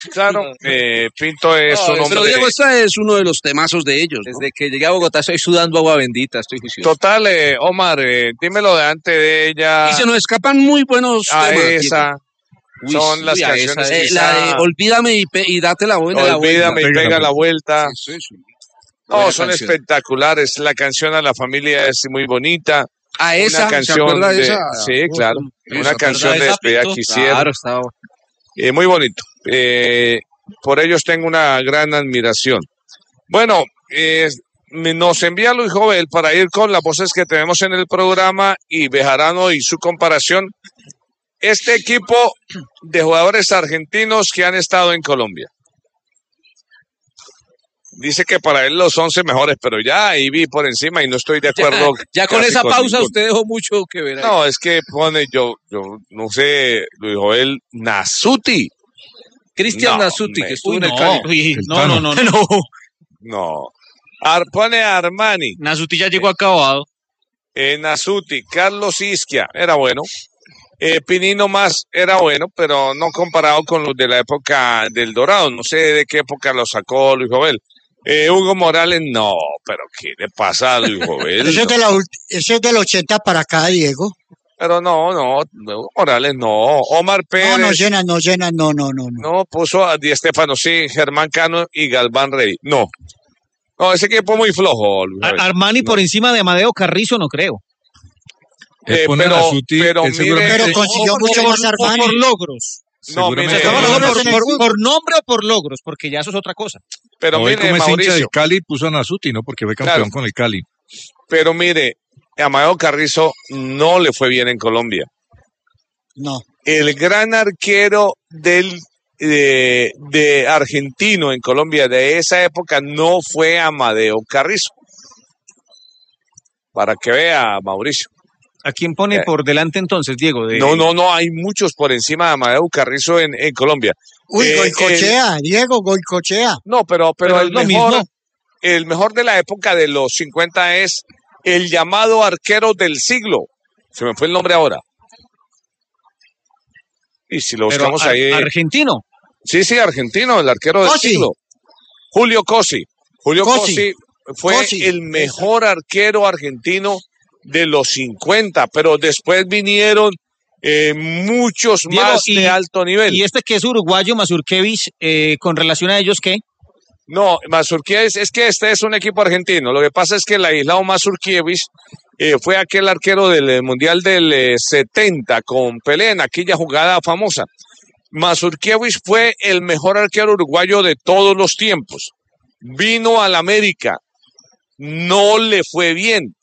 Claro, Pinto es un hombre... Pero Diego, este es uno de los temazos de ellos, ¿no? Desde que llegué a Bogotá estoy sudando agua bendita, estoy juicioso. Total, Omar, dímelo de antes de ella. Y se nos escapan muy buenos a temas. esa. Uy, Son las a canciones esa, que la de Olvídame y date la buena. Olvídame y pega la vuelta. Sí, sí. No, Buena son canción. espectaculares. La canción a la familia es muy bonita. A esa, Una canción ¿se acuerda de esa? Sí, claro. Una canción de despedida que hicieron. Claro, estaba... Muy bonito. Por ellos tengo una gran admiración. Bueno, nos envía Luis Jovel para ir con las voces que tenemos en el programa y Bejarano y su comparación. Este equipo de jugadores argentinos que han estado en Colombia. Dice que para él los 11 mejores, pero ya ahí vi por encima y no estoy de acuerdo. Ya con esa pausa ninguno. usted dejó mucho que ver ahí. No, es que pone yo no sé, Luis Joel Nasuti. Cristian No, Nasuti, que estuvo Uy, en el no. Cali. Uy, no. No. Pone a Armani. Nasuti ya llegó acabado. Nasuti, Carlos Isquia, era bueno. Pinino más era bueno, pero no comparado con los de la época del Dorado. No sé de qué época lo sacó Luis Jovel. Hugo Morales, no, pero ¿qué le pasa a Luis Jovel? Eso es del 80 para acá, Diego. Pero no, Hugo Morales no. Omar Pérez. No llenan, no. No, puso a Di Stéfano, sí, Germán Cano y Galván Rey. No, ese equipo muy flojo, Luis Jovel. Armani por encima de Amadeo Carrizo, no creo. Pero mire, consiguió mucho más Armani. Por logros. No, mire, Estamos hablando por nombre o por logros, porque ya eso es otra cosa. Pero no, mire, como es hincha Mauricio, del Cali, puso a Nasuti, ¿no? Porque fue campeón con el Cali. Pero mire, Amadeo Carrizo no le fue bien en Colombia. No. El gran arquero de argentino en Colombia de esa época no fue Amadeo Carrizo. Para que vea, Mauricio. ¿A quién pone por delante entonces, Diego? No, hay muchos por encima de Amadeo Carrizo en Colombia. Uy, Goicochea, Diego, Goicochea. No, pero mismo. El mejor de la época de los 50 es el llamado arquero del siglo. Se me fue el nombre ahora. Y si lo buscamos ahí. ¿Argentino? Sí, argentino, el arquero del siglo. Julio Cosi. Julio Cosi fue el mejor arquero argentino de los 50, pero después vinieron muchos Diego, más de alto nivel. ¿Y este que es uruguayo, Mazurkiewicz, con relación a ellos qué? No, Mazurkiewicz, es que este es un equipo argentino. Lo que pasa es que el aislado Mazurkiewicz fue aquel arquero del Mundial del 70 con Pelé en aquella jugada famosa. Mazurkiewicz fue el mejor arquero uruguayo de todos los tiempos. Vino al América, no le fue bien.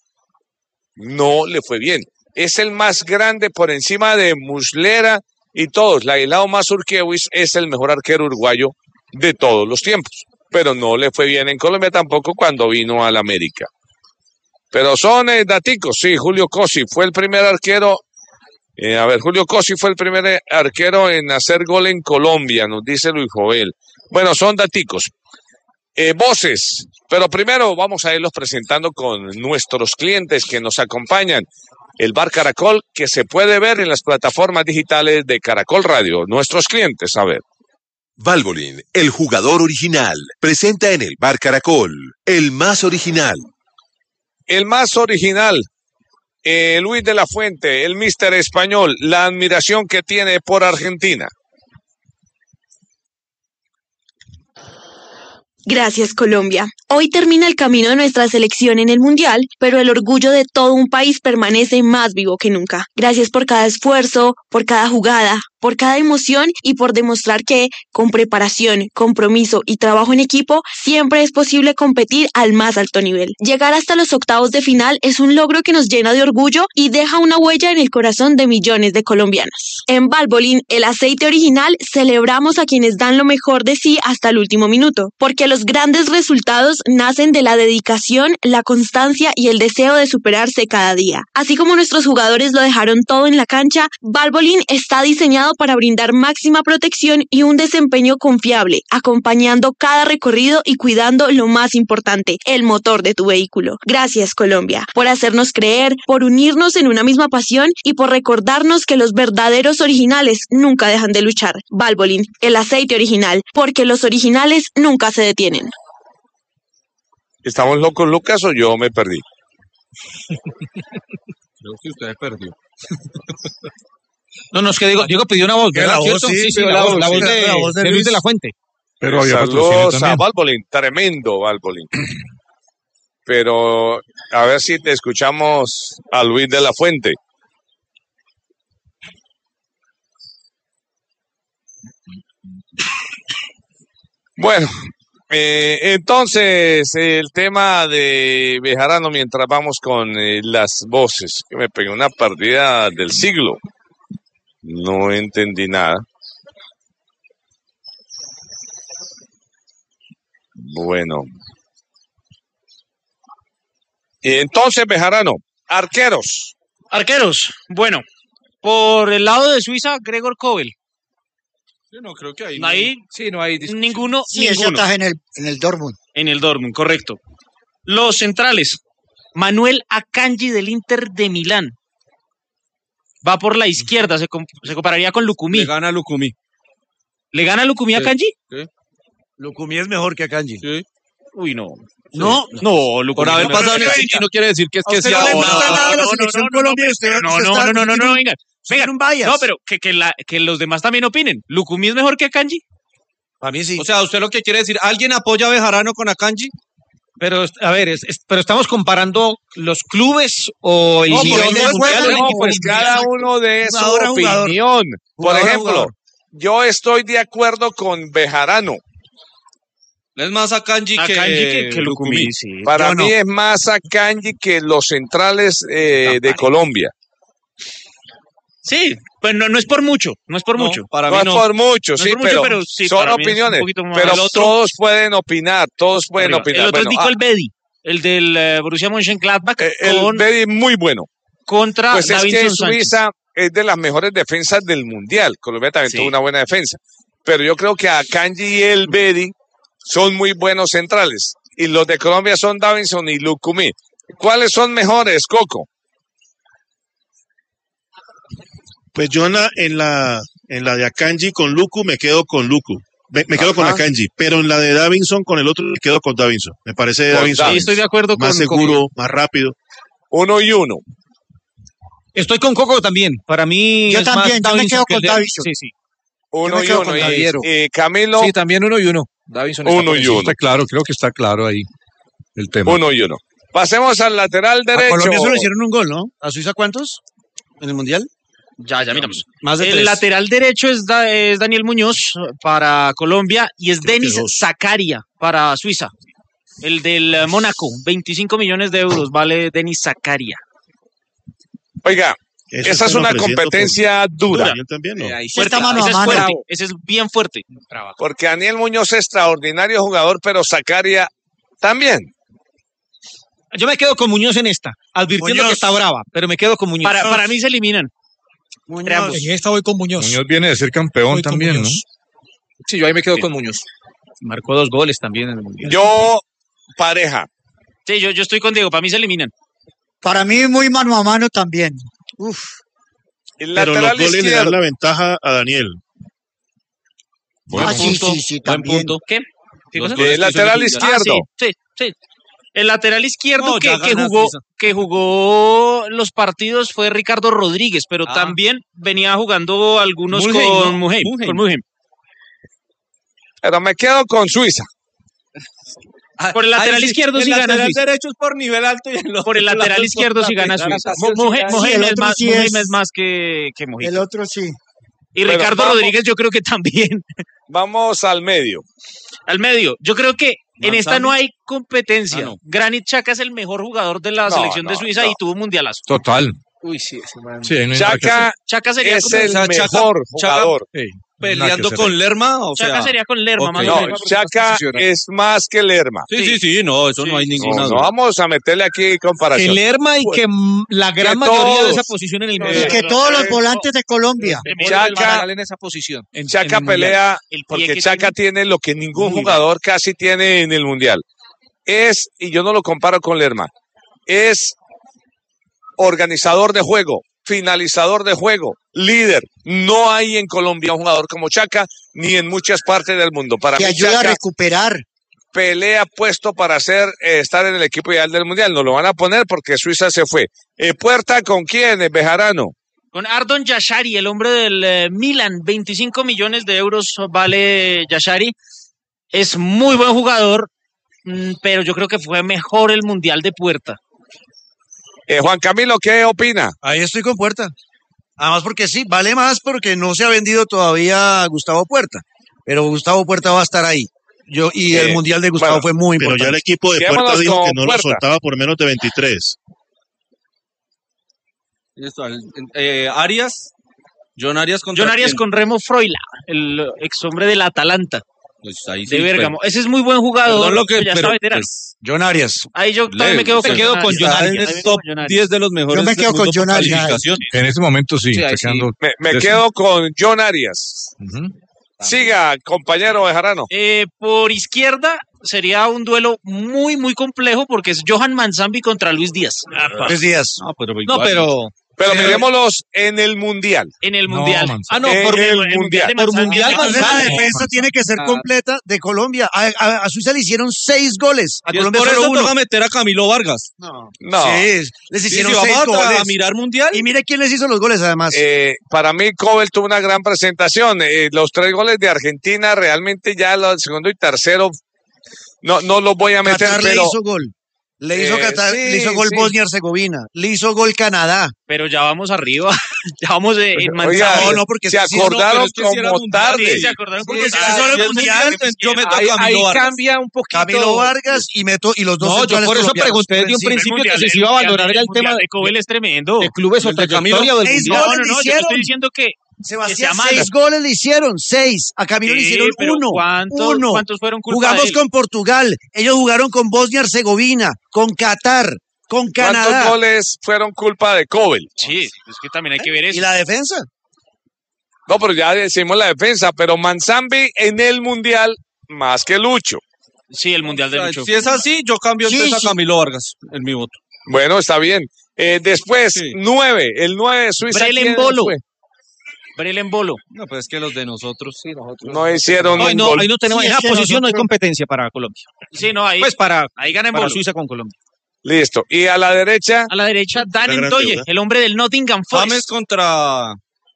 Es el más grande por encima de Muslera y todos. Laislao Mazurkiewicz es el mejor arquero uruguayo de todos los tiempos. Pero no le fue bien en Colombia tampoco cuando vino al América. Pero son daticos, sí, Julio Cosi fue el primer arquero. Julio Cosi fue el primer arquero en hacer gol en Colombia, nos dice Luis Jovel. Bueno, son daticos. Voces, pero primero vamos a irlos presentando con nuestros clientes que nos acompañan. El Bar Caracol, que se puede ver en las plataformas digitales de Caracol Radio. Nuestros clientes, a ver. Valvoline, el jugador original, presenta en el Bar Caracol, el más original. El más original, Luis de la Fuente, el míster español, la admiración que tiene por Argentina. Gracias, Colombia. Hoy termina el camino de nuestra selección en el Mundial, pero el orgullo de todo un país permanece más vivo que nunca. Gracias por cada esfuerzo, por cada jugada, por cada emoción y por demostrar que, con preparación, compromiso y trabajo en equipo, siempre es posible competir al más alto nivel. Llegar hasta los octavos de final es un logro que nos llena de orgullo y deja una huella en el corazón de millones de colombianos. En Valvoline, el aceite original, celebramos a quienes dan lo mejor de sí hasta el último minuto, porque los grandes resultados nacen de la dedicación, la constancia y el deseo de superarse cada día. Así como nuestros jugadores lo dejaron todo en la cancha, Valvoline está diseñado diseñado para brindar máxima protección y un desempeño confiable, acompañando cada recorrido y cuidando lo más importante, el motor de tu vehículo. Gracias, Colombia, por hacernos creer, por unirnos en una misma pasión y por recordarnos que los verdaderos originales nunca dejan de luchar. Valvoline, el aceite original, porque los originales nunca se detienen. ¿Estamos locos, Lucas, o yo me perdí? Creo que usted perdió. No, es que Diego pidió una voz, ¿verdad? La voz, ¿Cierto? sí, la voz sí, de Luis de la Fuente. Pero había Saludos patrocinio a también. Valvoline, tremendo Valvoline. Pero a ver si te escuchamos a Luis de la Fuente. Bueno, entonces el tema de Bejarano mientras vamos con las voces, que me pegué una partida del siglo. No entendí nada. Bueno. Entonces, Bejarano, arqueros. Arqueros, bueno, por el lado de Suiza, Gregor Kobel. Yo no creo que ahí. Ahí Sí, no hay discusión. ninguno, Sí, ese ninguno está en el Dortmund. en el Dortmund, correcto. Los centrales, Manuel Akanji del Inter de Milán. Va por la izquierda, se compararía con Lukumi. Le gana Lukumi. ¿Le gana Lukumi a Sí. Akanji? Lukumi es mejor que Akanji. Sí. Uy, no. No, No, Lukumi. por haber no. pasado en el City no quiere decir que es que sea no le ahora. gusta nada la no, selección no, Colombia y usted No, está venga. Venga, un bias. no, pero que los demás también opinen. ¿Lukumi es mejor que Akanji? Para mí sí. O sea, ¿usted lo que quiere decir? ¿Alguien apoya a Bejarano con Akanji? Pero, a ver, pero estamos comparando los clubes o el No, nivel por de eso mundial del No, equipo. pues cada uno de su Jugador a jugador. opinión. Por Jugador a ejemplo, jugador. yo estoy de acuerdo con Bejarano. Es más Akanji Que Lukumi, sí. Para Yo no. mí es más Akanji que los centrales de Colombia. Sí, pues no es por mucho, no es por mucho. Para No mí es no. por mucho, No es sí, por mucho, pero sí, son para mí es un opiniones. poquito más. Pero El otro- todos pueden opinar, todos pueden Arriba. opinar. El otro Bueno, es Nico Elvedi, el del Borussia Mönchengladbach el Bedi muy bueno. contra Pues es Davinson que Sánchez. Suiza es de las mejores defensas del Mundial. Colombia también Sí. tuvo una buena defensa. Pero yo creo que Akanji y el Bedi son muy buenos centrales. Y los de Colombia son Davinson y Lukumi. ¿Cuáles son mejores, Coco? Pues yo en la de Akanji con Luku me quedo con Luku. Me quedo con Ajá. Akanji, pero en la de Davinson con el otro me quedo con Davinson. Me parece Con Davinson Sí, estoy de acuerdo más con seguro, más rápido. 1-1. Estoy con Coco también. Para mí Yo es también, más yo me quedo que el con de- Davinson. Sí, sí. Uno me y quedo uno. con Y, Javiero. Camilo, Sí, también 1-1. Davinson está 1 por y encima. 1. Está claro, creo que está claro ahí el tema. 1-1. Pasemos al lateral A derecho. Colombia solo hicieron un gol, ¿no? ¿A Suiza cuántos? ¿En el Mundial? Ya miramos. Más de El 3. lateral derecho es Daniel Muñoz para Colombia y es Creo que Denis 2. Zakaria para Suiza. El del Mónaco, 25 millones de euros vale Denis Zakaria. Oiga, Eso esa es están una ofreciendo competencia dura. Daniel también, ¿no? Ahí sí Sí, está mano Ese a es mano. fuerte, ese es bien fuerte. Porque Daniel Muñoz es extraordinario jugador, pero Zakaria también. Yo me quedo con Muñoz en esta, advirtiendo Muñoz. que está brava, pero me quedo con Muñoz. Para mí se eliminan. Entre ambos. En esta voy con Muñoz. Muñoz viene de ser campeón Voy con también, ¿no? Muñoz. Sí, yo ahí me quedo con Muñoz. Marcó 2 goles también en el Mundial. Yo, pareja. Sí, yo estoy con Diego, para mí se eliminan. Para mí muy mano a mano también. Uf. El Pero los lateral goles le dan izquierdo. la ventaja a Daniel. Ah, sí, sí, Buen también. punto. ¿Qué? ¿Qué cosa? El lateral izquierdo. Sí. El lateral izquierdo No, ya que gana jugó Suiza. que jugó los partidos fue Ricardo Rodríguez, pero Ah. también venía jugando algunos Mulheim, con ¿no? Mulheim, Mulheim. con Mulheim. Pero me quedo con Suiza. Por el lateral izquierdo sí el gana lateral Suiza. derecho es por nivel alto y el otro Por el lateral lado izquierdo sí gana lateral. Suiza. Sí, Mulheim el es otro más, sí Mulheim es- es más que Mulheim. El otro sí. Y Pero Ricardo vamos- Rodríguez yo creo que también. Vamos al medio. Al medio. Yo creo que en esta Manzano. no hay competencia. Ah, no. Granit Xhaka es el mejor jugador de la No, selección de no, Suiza no. y tuvo un mundialazo. Total. Uy, sí, ese man. Sí, ahí no hay nada que Chaca Xhaka sería es como el Chaca- mejor Chaca- jugador. hacer. peleando hacer con ahí. Lerma, o Chaka sea... sería con Lerma, ok. más o No, menos. Chaka es más que Lerma. Sí, no, eso no hay ninguna No duda. vamos a meterle aquí Que comparación. Lerma y que la gran que mayoría de todos. esa posición en el Y mundial. que todos los volantes de Colombia. Chaka, en esa posición. Chaka pelea El pie porque que Chaka tiene lo que ningún Muy jugador casi tiene en el Mundial. Y yo no lo comparo con Lerma, es organizador de juego, finalizador de juego, líder. No hay en Colombia un jugador como Chaka, ni en muchas partes del mundo. Para Que mí, ayuda a Chaka recuperar. pelea puesto para estar en el equipo ideal del Mundial. No lo van a poner porque Suiza se fue. ¿Puerta con quién? Bejarano. Con Ardon Yashari, el hombre del Milan, 25 millones de euros vale Yashari. Es muy buen jugador, pero yo creo que fue mejor el Mundial de Puerta. Juan Camilo, ¿qué opina? Ahí estoy con Puerta. Además porque sí, vale más porque no se ha vendido todavía Gustavo Puerta. Pero Gustavo Puerta va a estar ahí. El Mundial de Gustavo fue muy Pero importante. ya el equipo de Quedémonos Puerta dijo con que no lo Puerta. soltaba por menos de 23. Listo, Arias, John Arias contra John Arias quién? con Remo Freuler, el ex hombre del Atalanta, Pues ahí sí, de pero- Bérgamo. Ese es muy buen jugador, Perdón lo que, pero ya está pero, veterano. pues, John Arias. Ahí yo también me quedo se con quedo John con Arias. John Ahí Arias, me es quedo top con John Arias. 10 de los mejores. Yo me del quedo con mundo por John Arias. calificación. En ese momento sí, Sí, ahí está quedando Me décimo. quedo con John Arias. Ujú. Siga, compañero Bejarano. Por izquierda sería un duelo muy, muy complejo porque es Johan Manzambi contra Luis Díaz. 3 días. No, pero No, igual. pero Pero miremoslos en el Mundial. En el No, Mundial. Manzambi. En Porque el Mundial. de por Manzambi- Mundial, Entonces la Manzambi. defensa tiene que ser completa de Colombia. A Suiza le hicieron 6 goles. A Y es Colombia por solo eso 1. toca meter a Camilo Vargas. No. No. Sí, les Sí, hicieron si 6 vamos goles. a mirar Mundial, Y mire quién les hizo los goles además. Para mí, Cobel tuvo una gran presentación. Los 3 goles de Argentina, realmente ya el segundo y tercero, no los voy a meter, Qatar le pero hizo gol. Le hizo Qatar, sí, le hizo gol sí. Bosnia-Herzegovina. Le hizo gol Canadá. Pero ya vamos arriba. Ya vamos en Oiga, Manzambi. No, porque se sí, no, acordaron pero es que si era como mundial, tarde. Sí, se acordaron porque Sí, si sí, es solo sí, el es Mundial. mundial, yo meto a ahí Camilo Vargas. cambia un poquito. Camilo Vargas y los dos No, yo centrales por eso colombianos. pregunté desde un Encima. principio que se iba a valorar el tema de Cobel es tremendo. de clubes o El de Camilo, trayectoria del 6 mundial. No, goles no, le no, yo hicieron. estoy diciendo que Sebastián, sea malo. 6 goles le hicieron, 6. A Camilo le Sí, hicieron pero 1. ¿cuántos fueron culpa de Jugamos él? con Portugal. Ellos jugaron con Bosnia-Herzegovina, con Qatar, con ¿Cuántos Canadá. goles fueron culpa de Cobel? Sí, es que también hay que ver ¿Y eso. la defensa? No, pero ya decimos la defensa, pero Manzambi en el Mundial, más que Lucho. Sí, el Mundial de O sea, Lucho. si es así, yo cambio Sí, entonces sí. a Camilo Vargas en mi voto. Bueno, está bien. Después, Sí. 9, el 9 de Suiza. Brelen ¿quién Bolo. fue? Brelen Bolo. No, pues es que los de nosotros, sí, nosotros. No hicieron Ahí un no, gol. ahí no tenemos, Sí, en es esa que posición no hay nosotros- competencia para Colombia. Sí, no, ahí, Pues ahí gana en para Bolo. Suiza con Colombia. Listo. Y a la derecha, A la derecha, Dan La gran Endoye, figura. el hombre del Nottingham James Forest. contra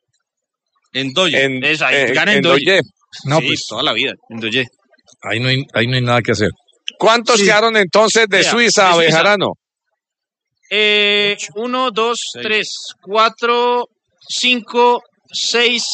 Endoye. Eso, ahí gana Endoye. Endoye. No, Sí, pues toda la vida. Endoye. ahí no hay nada que hacer. ¿Cuántos Sí. quedaron entonces de Vea, Suiza, de Suiza. Bejarano? 1, 2, 3, 4, 5, 6,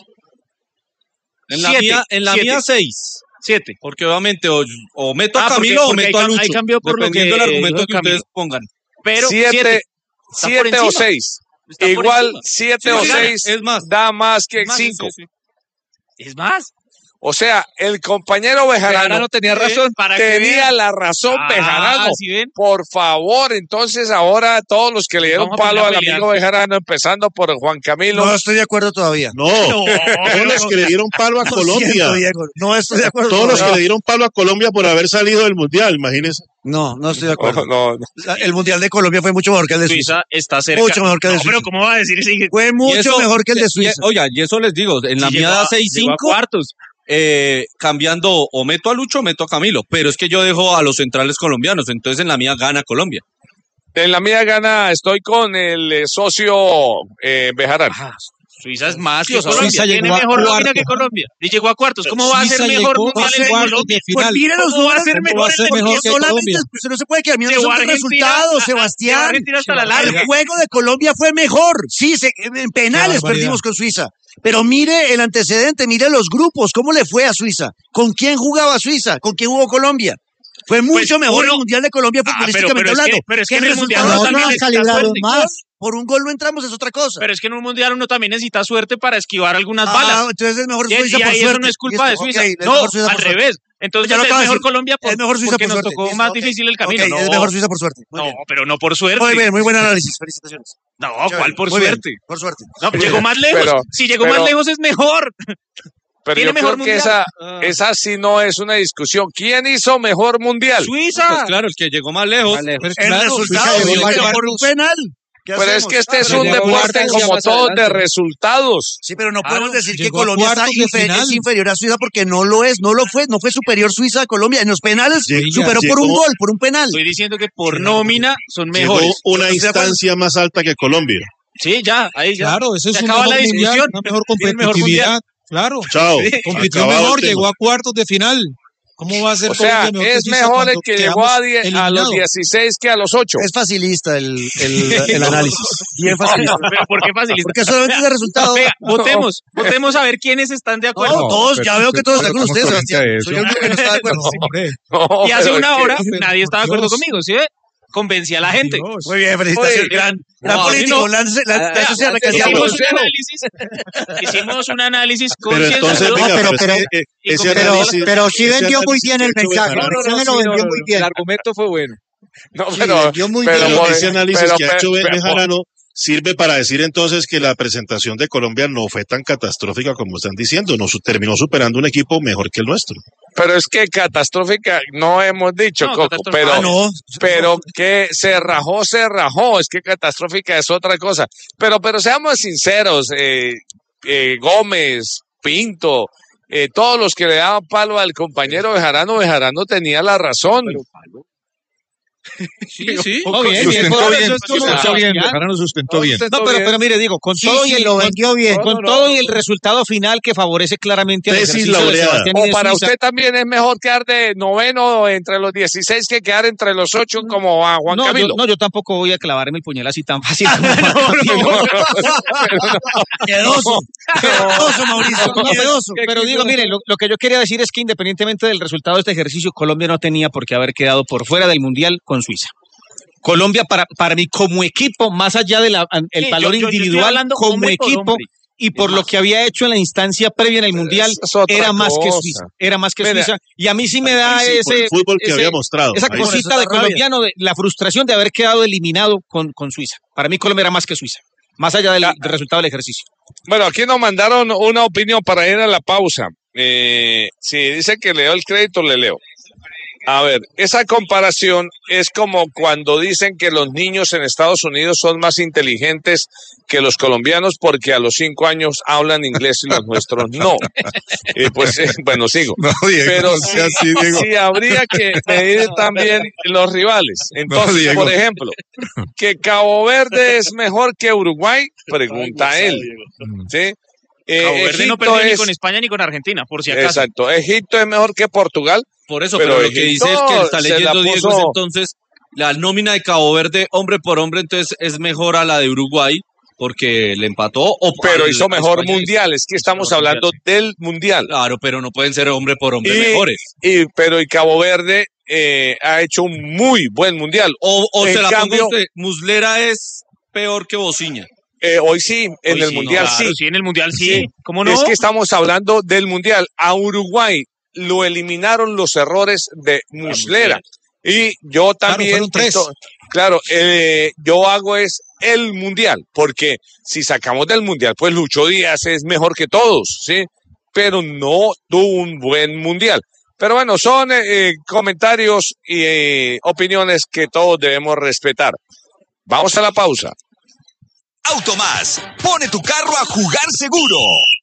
En la siete, mía, siete. 6. 7. Porque obviamente o meto a Ah, porque- Camilo o porque meto ahí a cam- Lucho. ahí cambió por lo dependiendo que del argumento dijo que Camilo. ustedes pongan. Pero 7 7. Está por o encima. 6. Está por Igual encima. 7 Sí, o sí, 6 es más. da más que Es más, 5. sí, sí. Es más. O sea, el compañero Bejarano tenía razón. Para que tenía vean. la razón, Bejarano. ¿Sí ven? Por favor, entonces ahora todos los que le dieron Vamos a palo poner al a pelear. amigo Bejarano, empezando por Juan Camilo. No estoy de acuerdo todavía. No, todos los que le dieron palo a Lo Colombia. siento, Diego. No estoy de acuerdo Todos los que todavía. le dieron palo a Colombia por haber salido del Mundial, imagínense. No estoy de acuerdo. No, El Mundial de Colombia fue mucho mejor que el de Suiza. Suiza está cerca. Mucho mejor que el de No, pero Suiza. ¿cómo va a decir ese? Fue Y mucho eso- mejor que el de y- Suiza. Oiga, y eso les digo, en la Sí, mía llegó da a- llegó a 6-5, cuartos. cambiando o meto a Lucho o meto a Camilo. Pero es que yo dejo a los centrales colombianos, entonces en la mía gana Colombia. En la mía gana, estoy con el socio Bejarano. Suiza es más que Sí, o sea, Colombia. Suiza Tiene llegó a mejor nómina cuartos. que Colombia. Y llegó a cuartos. ¿Cómo va a ser Suiza mejor llegó mundial a en cuartos Colombia? de Pues final. mire los ¿Cómo va a números. ser ¿Cómo mejor va a ser en el mejor mundial? que Solamente Colombia? usted no se puede quedar mirando Llegó los a Argentina, resultados, llegó a Sebastián. Argentina hasta la El larga. juego de Colombia fue mejor. Sí, en penales barbaridad. perdimos con Suiza. Pero mire el antecedente, mire los grupos, cómo le fue a Suiza. ¿Con quién jugaba Suiza? ¿Con quién jugó Colombia? Fue mucho mejor uno- el Mundial de Colombia futbolísticamente pero es que- hablando. pero es que ¿Qué en el Mundial resultados No, también nos está calibraron fuerte. más. por un gol no entramos, es otra cosa. Pero es que en un mundial uno también necesita suerte para esquivar algunas Ah, balas. entonces es mejor Y Suiza por ahí suerte. eso no es culpa de Listo, Suiza. ok, es No, mejor Suiza al por suerte. revés. Entonces Ya lo es acabo de mejor decir. Colombia Es mejor Suiza porque por nos suerte. tocó Listo, más ok. difícil el camino. Ok, No, es mejor Suiza por suerte. Muy no, bien. pero no por suerte. Muy buen análisis. Felicitaciones. No, Chévere, ¿cuál por muy bien, suerte? por suerte. No, llegó más lejos. Pero- Si llegó pero- más lejos es mejor. Pero Tiene yo mejor creo que mundial. esa sí no es una discusión. ¿Quién hizo mejor mundial? Suiza. Pues claro, el que llegó más lejos. Pero El claro, resultado, Suiza llegó más pero por un lejos. penal. ¿Qué Pero es hacemos? que este es pero un llegó a deporte cuartos, como más todo de adelante. resultados. Sí, pero no podemos decir que llegó a Colombia está cuartos de final. es inferior a Suiza porque no lo es, no lo fue, no fue superior Suiza a Colombia. En los penales superó por un gol, por un penal. Estoy diciendo que por nómina son Llegó mejores. una Estoy de acuerdo. instancia más alta que Colombia. Sí, ya, ahí ya. Claro, eso es Se un acaba mejor la mundial, discusión. una mejor Tiene mejor competitividad. Claro, Chao. compitió Acabado mejor, el tema. llegó a cuartos de final. ¿Cómo va a ser O sea, Colombia mejor que es Suiza mejor el cuando que llegó a, quedamos a los eliminados? 16 que a los 8. Es facilista el análisis. Bien facilista. Pero ¿por qué facilista? Porque solamente es el resultado. Venga, votemos a ver quiénes están de acuerdo. No, todos, ya veo que todos están con estamos ustedes, conscientes Sebastián. de Soy eso. el único que no está de acuerdo. Hombre, No, Y hace pero una es que- hora pero nadie estaba de por acuerdo Dios. conmigo, ¿sí ve? Convencí a la gente. Dios. Muy bien, felicitaciones. Oye, Gran no, político, no. eso se recalcaba. Hicimos un análisis Pero entonces, concienzudo. venga, pero- pero es que, y ese con- análisis... pero sí ese vendió muy análisis bien el que ha hecho mensaje. Bejarano, Ese me lo vendió muy bien. El argumento fue bueno. No, Sí, pero, vendió muy pero bien. por- ese análisis pero- que ha hecho pero- Bejarano sirve para decir entonces que la presentación de Colombia no fue tan catastrófica como están diciendo, terminó superando un equipo mejor que el nuestro. Pero es que catastrófica no hemos dicho, No, Coco, catastrófica. pero, No, pero que se rajó. Es que catastrófica es otra cosa. Pero seamos sinceros, Gómez, Pinto, todos los que le daban palo al compañero Bejarano tenía la razón. Sí, sí. Oh, bien, bien, Sustentó por bien, eso es como- sustentó bien, Bejarano sustentó bien. No, pero mire, digo, con Sí, todo y sí, el, lo vendió bien. con todo y el resultado final que favorece claramente al Tesis ejercicio de laureada. Sebastián y O de para Suiza. usted también es mejor quedar de noveno entre los 16 que quedar entre los 8 como a Juan No, Camilo. yo tampoco voy a clavarme el puñal así tan fácil. como Juan Camilo. Miedoso. Miedoso, Mauricio. No, Miedoso. pero digo, mire, lo que yo quería decir es que independientemente del resultado de este ejercicio, Colombia no tenía por qué haber quedado por fuera del Mundial con Suiza. Colombia, para mí, como equipo, más allá del Sí, valor yo estoy individual, hablando como hombre por equipo, hombre. y por lo que había hecho en la instancia previa en el Mundial, es otra era más que cosa. Suiza. Era más que Mira, Suiza. Y a mí sí me da Sí, por el fútbol que había mostrado. esa Ahí sí. cosita Por de esa rabia. colombiano, de la frustración de haber quedado eliminado con Suiza. Para mí Colombia era más que Suiza, más allá del resultado del ejercicio. Bueno, aquí nos mandaron una opinión para ir a la pausa. Si dice que leo el crédito, le leo. A ver, esa comparación es como cuando dicen que los niños en Estados Unidos son más inteligentes que los colombianos porque a los 5 años hablan inglés y los nuestros no. Bueno, sigo. No, Diego, Pero no sea así, Diego. sí habría que medir también los rivales. Entonces, Diego. por ejemplo, que Cabo Verde es mejor que Uruguay, pregunta él. ¿Sí? Cabo Verde no Egipto perdió ni es- con España ni con Argentina, por si acaso. Exacto. Egipto es mejor que Portugal. Por eso, Pero pero lo que dice es que está Egipto se la leyendo Diego puso- es entonces la nómina de Cabo Verde, hombre por hombre, entonces es mejor a la de Uruguay porque le empató. Pero al- hizo a mejor España. mundial. Es que estamos mejor hablando del mundial. Claro, pero no pueden ser hombre por hombre Y- mejores. Pero Cabo Verde ha hecho un muy buen mundial. O en se la cambio- pongo usted, Muslera es peor que Bociña. Hoy sí, en Hoy el sí, mundial no, sí. Claro, sí, en el Mundial sí. ¿Cómo no? Es que estamos hablando del mundial. A Uruguay lo eliminaron los errores de Muslera. Y yo también. fueron 3. Claro, yo hago es el mundial, porque si sacamos del mundial, pues Lucho Díaz es mejor que todos, ¿sí? Pero no tuvo un buen mundial. Pero bueno, son comentarios y opiniones que todos debemos respetar. Vamos a la pausa. Automás, pone tu carro a jugar seguro.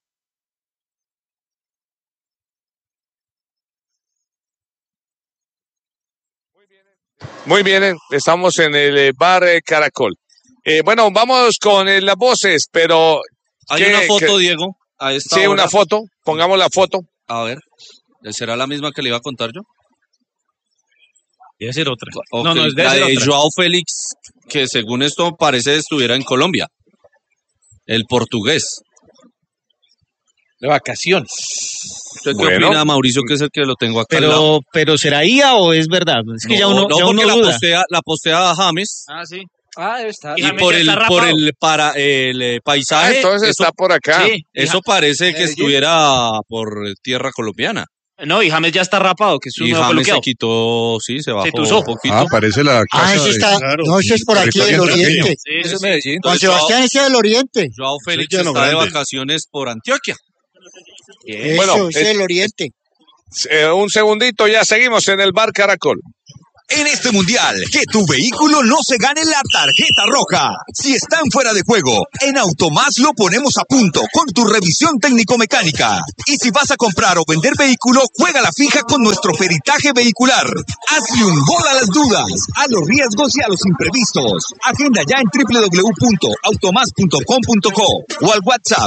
Muy bien, estamos en el bar Caracol. Bueno, vamos con las voces, pero... Hay ¿qué- una foto, qué- Diego. A esta Sí, hora. una foto. Pongamos la foto. A ver, ¿será la misma que le iba a contar yo? Debe ser otra. Ok, No, debe la ser de otra. Joao Félix, que según esto parece estuviera en Colombia. El portugués. De vacaciones. ¿Usted qué Bueno. opina, Mauricio, que es el que lo tengo acá al lado? Pero ¿será IA o es verdad? Es que ya uno porque duda. la postea a James. Ah, sí. Debe estar. Y por el paisaje, entonces está por acá. Sí, eso parece que estuviera por tierra colombiana. No, y James ya está rapado, que es un Y nuevo James se coloquiado. quitó, sí, se bajó tusó. un poquito. Parece la casa ese está, claro. no, ese es por aquí del oriente. Sí, Eso sí, es Medellín. Juan Sebastián ese es del oriente. Joao Félix Llano está de Grande. vacaciones por Antioquia. Eso, Bueno, ese es del oriente. Un segundito, ya seguimos en el Bar Caracol. En este mundial, que tu vehículo no se gane la tarjeta roja. Si están fuera de juego, en Automás lo ponemos a punto con tu revisión técnico-mecánica. Y si vas a comprar o vender vehículo, juega la fija con nuestro peritaje vehicular. Hazle un gol a las dudas, a los riesgos y a los imprevistos. Agenda ya en www.automas.com.co o al WhatsApp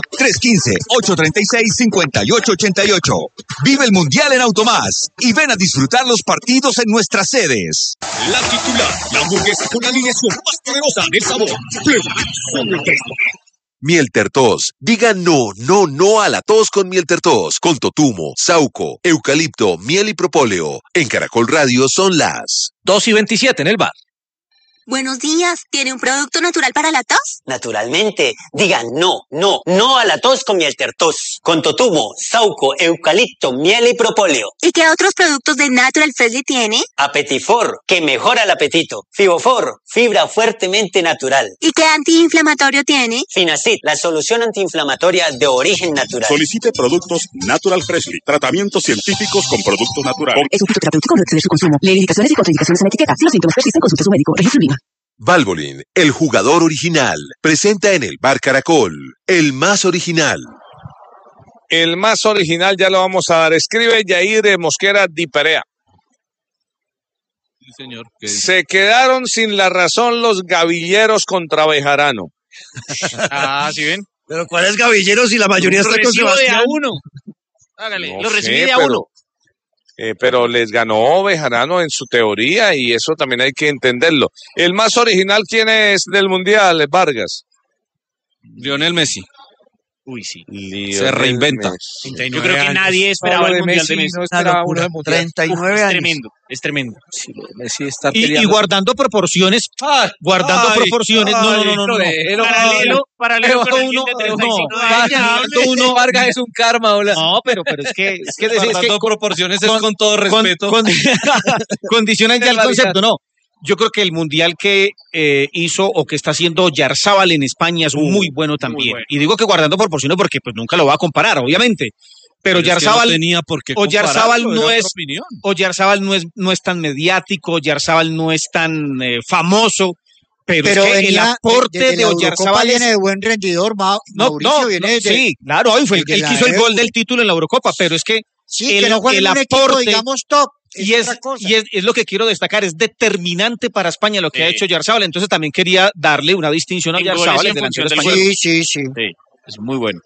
315-836-5888. Vive el mundial en Automás y ven a disfrutar los partidos en nuestras sedes. La titular, la hamburguesa con la alineación más poderosa del sabor. Solo tres. Miel Tertos. Diga no, no, no a la tos con Miel Tertos. Con totumo, sauco, eucalipto, miel y propóleo. En Caracol Radio son las 2:27 en el bar. Buenos días, ¿tiene un producto natural para la tos? Naturalmente, digan no, no, no a la tos con Miel Tertos. Con totumo, sauco, eucalipto, miel y propóleo. ¿Y qué otros productos de Natural Freshly tiene? Apetifor, que mejora el apetito. Fibofor, fibra fuertemente natural. ¿Y qué antiinflamatorio tiene? Finacid, la solución antiinflamatoria de origen natural. Solicite productos Natural Freshly. Tratamientos científicos con productos naturales. Es un fitoterapéutico, no excede su consumo. Lee indicaciones y contraindicaciones en etiqueta. Si los síntomas persisten, consulte a su médico. Registro INVIMA. Valvoline, el jugador original. Presenta en el Bar Caracol. El más original. El más original ya lo vamos a dar. Escribe Yair Mosquera Di Perea. Sí, señor. Se quedaron sin la razón los gavilleros contra Bejarano. ¿Sí ven? Pero ¿cuáles gavilleros si la mayoría está con Recibo de Sebastián? a uno. Hágale, No lo recibí sé, de a uno. Pero les ganó Bejarano en su teoría y eso también hay que entenderlo. El más original, ¿quién es del Mundial, Vargas? Lionel Messi. Uy, sí. Se reinventa. Yo creo que nadie esperaba el Mundial de Messi. No esperaba uno del Mundial. 39 Es años. tremendo, es tremendo. Sí, Messi está Y peleando. guardando proporciones, proporciones, no. Paralelo con el uno, de 35 años. uno, Vargas es un karma, hola. No, pero es que Guardando proporciones es con todo respeto. Condicionan ya el Barbaridad. concepto, no. Yo creo que el mundial que hizo o que está haciendo Oyarzábal en España es muy bueno también. bueno. Y digo que guardando proporciones porque pues nunca lo va a comparar, obviamente. Pero es que Oyarzábal no tenía por qué Oyarzábal compararlo, no era es otra opinión. Oyarzábal no es tan mediático, Oyarzábal no es tan famoso, pero es que el venía aporte desde de la Eurocopa Oyarzábal viene de buen rendidor, Mauricio viene desde, sí, claro, hoy fue el desde que la hizo el gol Evo. del título en la Eurocopa, pero es que Sí, que no juega en un equipo, digamos, top. y es lo que quiero destacar, es determinante para España lo que ha hecho Oyarzábal, entonces también quería darle una distinción a En goles Oyarzábal, y el en delantero función del español. Sí. Sí, es muy bueno.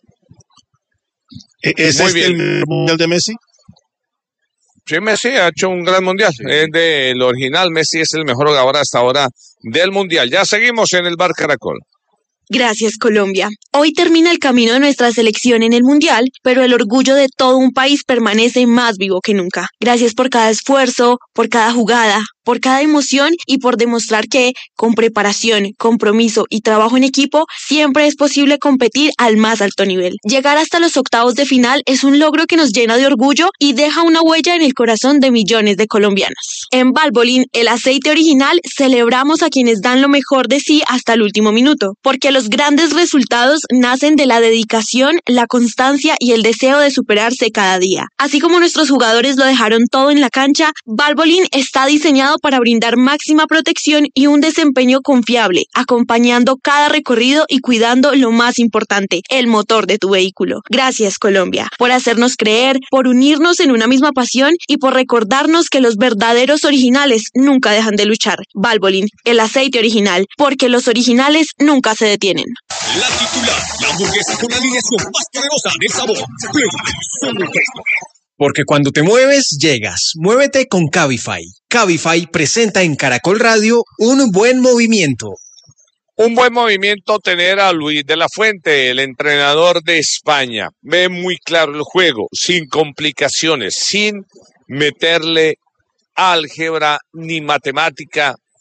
¿Es Muy este bien. el mundial de Messi? Sí, Messi ha hecho un gran mundial. Es del original. Messi es el mejor jugador hasta ahora del mundial. Ya seguimos en el Bar Caracol. Gracias, Colombia. Hoy termina el camino de nuestra selección en el Mundial, pero el orgullo de todo un país permanece más vivo que nunca. Gracias por cada esfuerzo, por cada jugada, por cada emoción y por demostrar que, con preparación, compromiso y trabajo en equipo, siempre es posible competir al más alto nivel. Llegar hasta los octavos de final es un logro que nos llena de orgullo y deja una huella en el corazón de millones de colombianos. En Valvoline, el aceite original, celebramos a quienes dan lo mejor de sí hasta el último minuto, porque los grandes resultados nacen de la dedicación, la constancia y el deseo de superarse cada día. Así como nuestros jugadores lo dejaron todo en la cancha, Valvoline está diseñado para brindar máxima protección y un desempeño confiable, acompañando cada recorrido y cuidando lo más importante, el motor de tu vehículo. Gracias, Colombia, por hacernos creer, por unirnos en una misma pasión y por recordarnos que los verdaderos originales nunca dejan de luchar. Valvoline, el aceite original, porque los originales nunca se detienen. La titular, la hamburguesa con la alineación más poderosa del sabor. Solo tres. Porque cuando te mueves, llegas. Muévete con Cabify. Cabify presenta en Caracol Radio un buen movimiento. Un buen movimiento tener a Luis de la Fuente, el entrenador de España. Ve muy claro el juego, sin complicaciones, sin meterle álgebra ni matemática.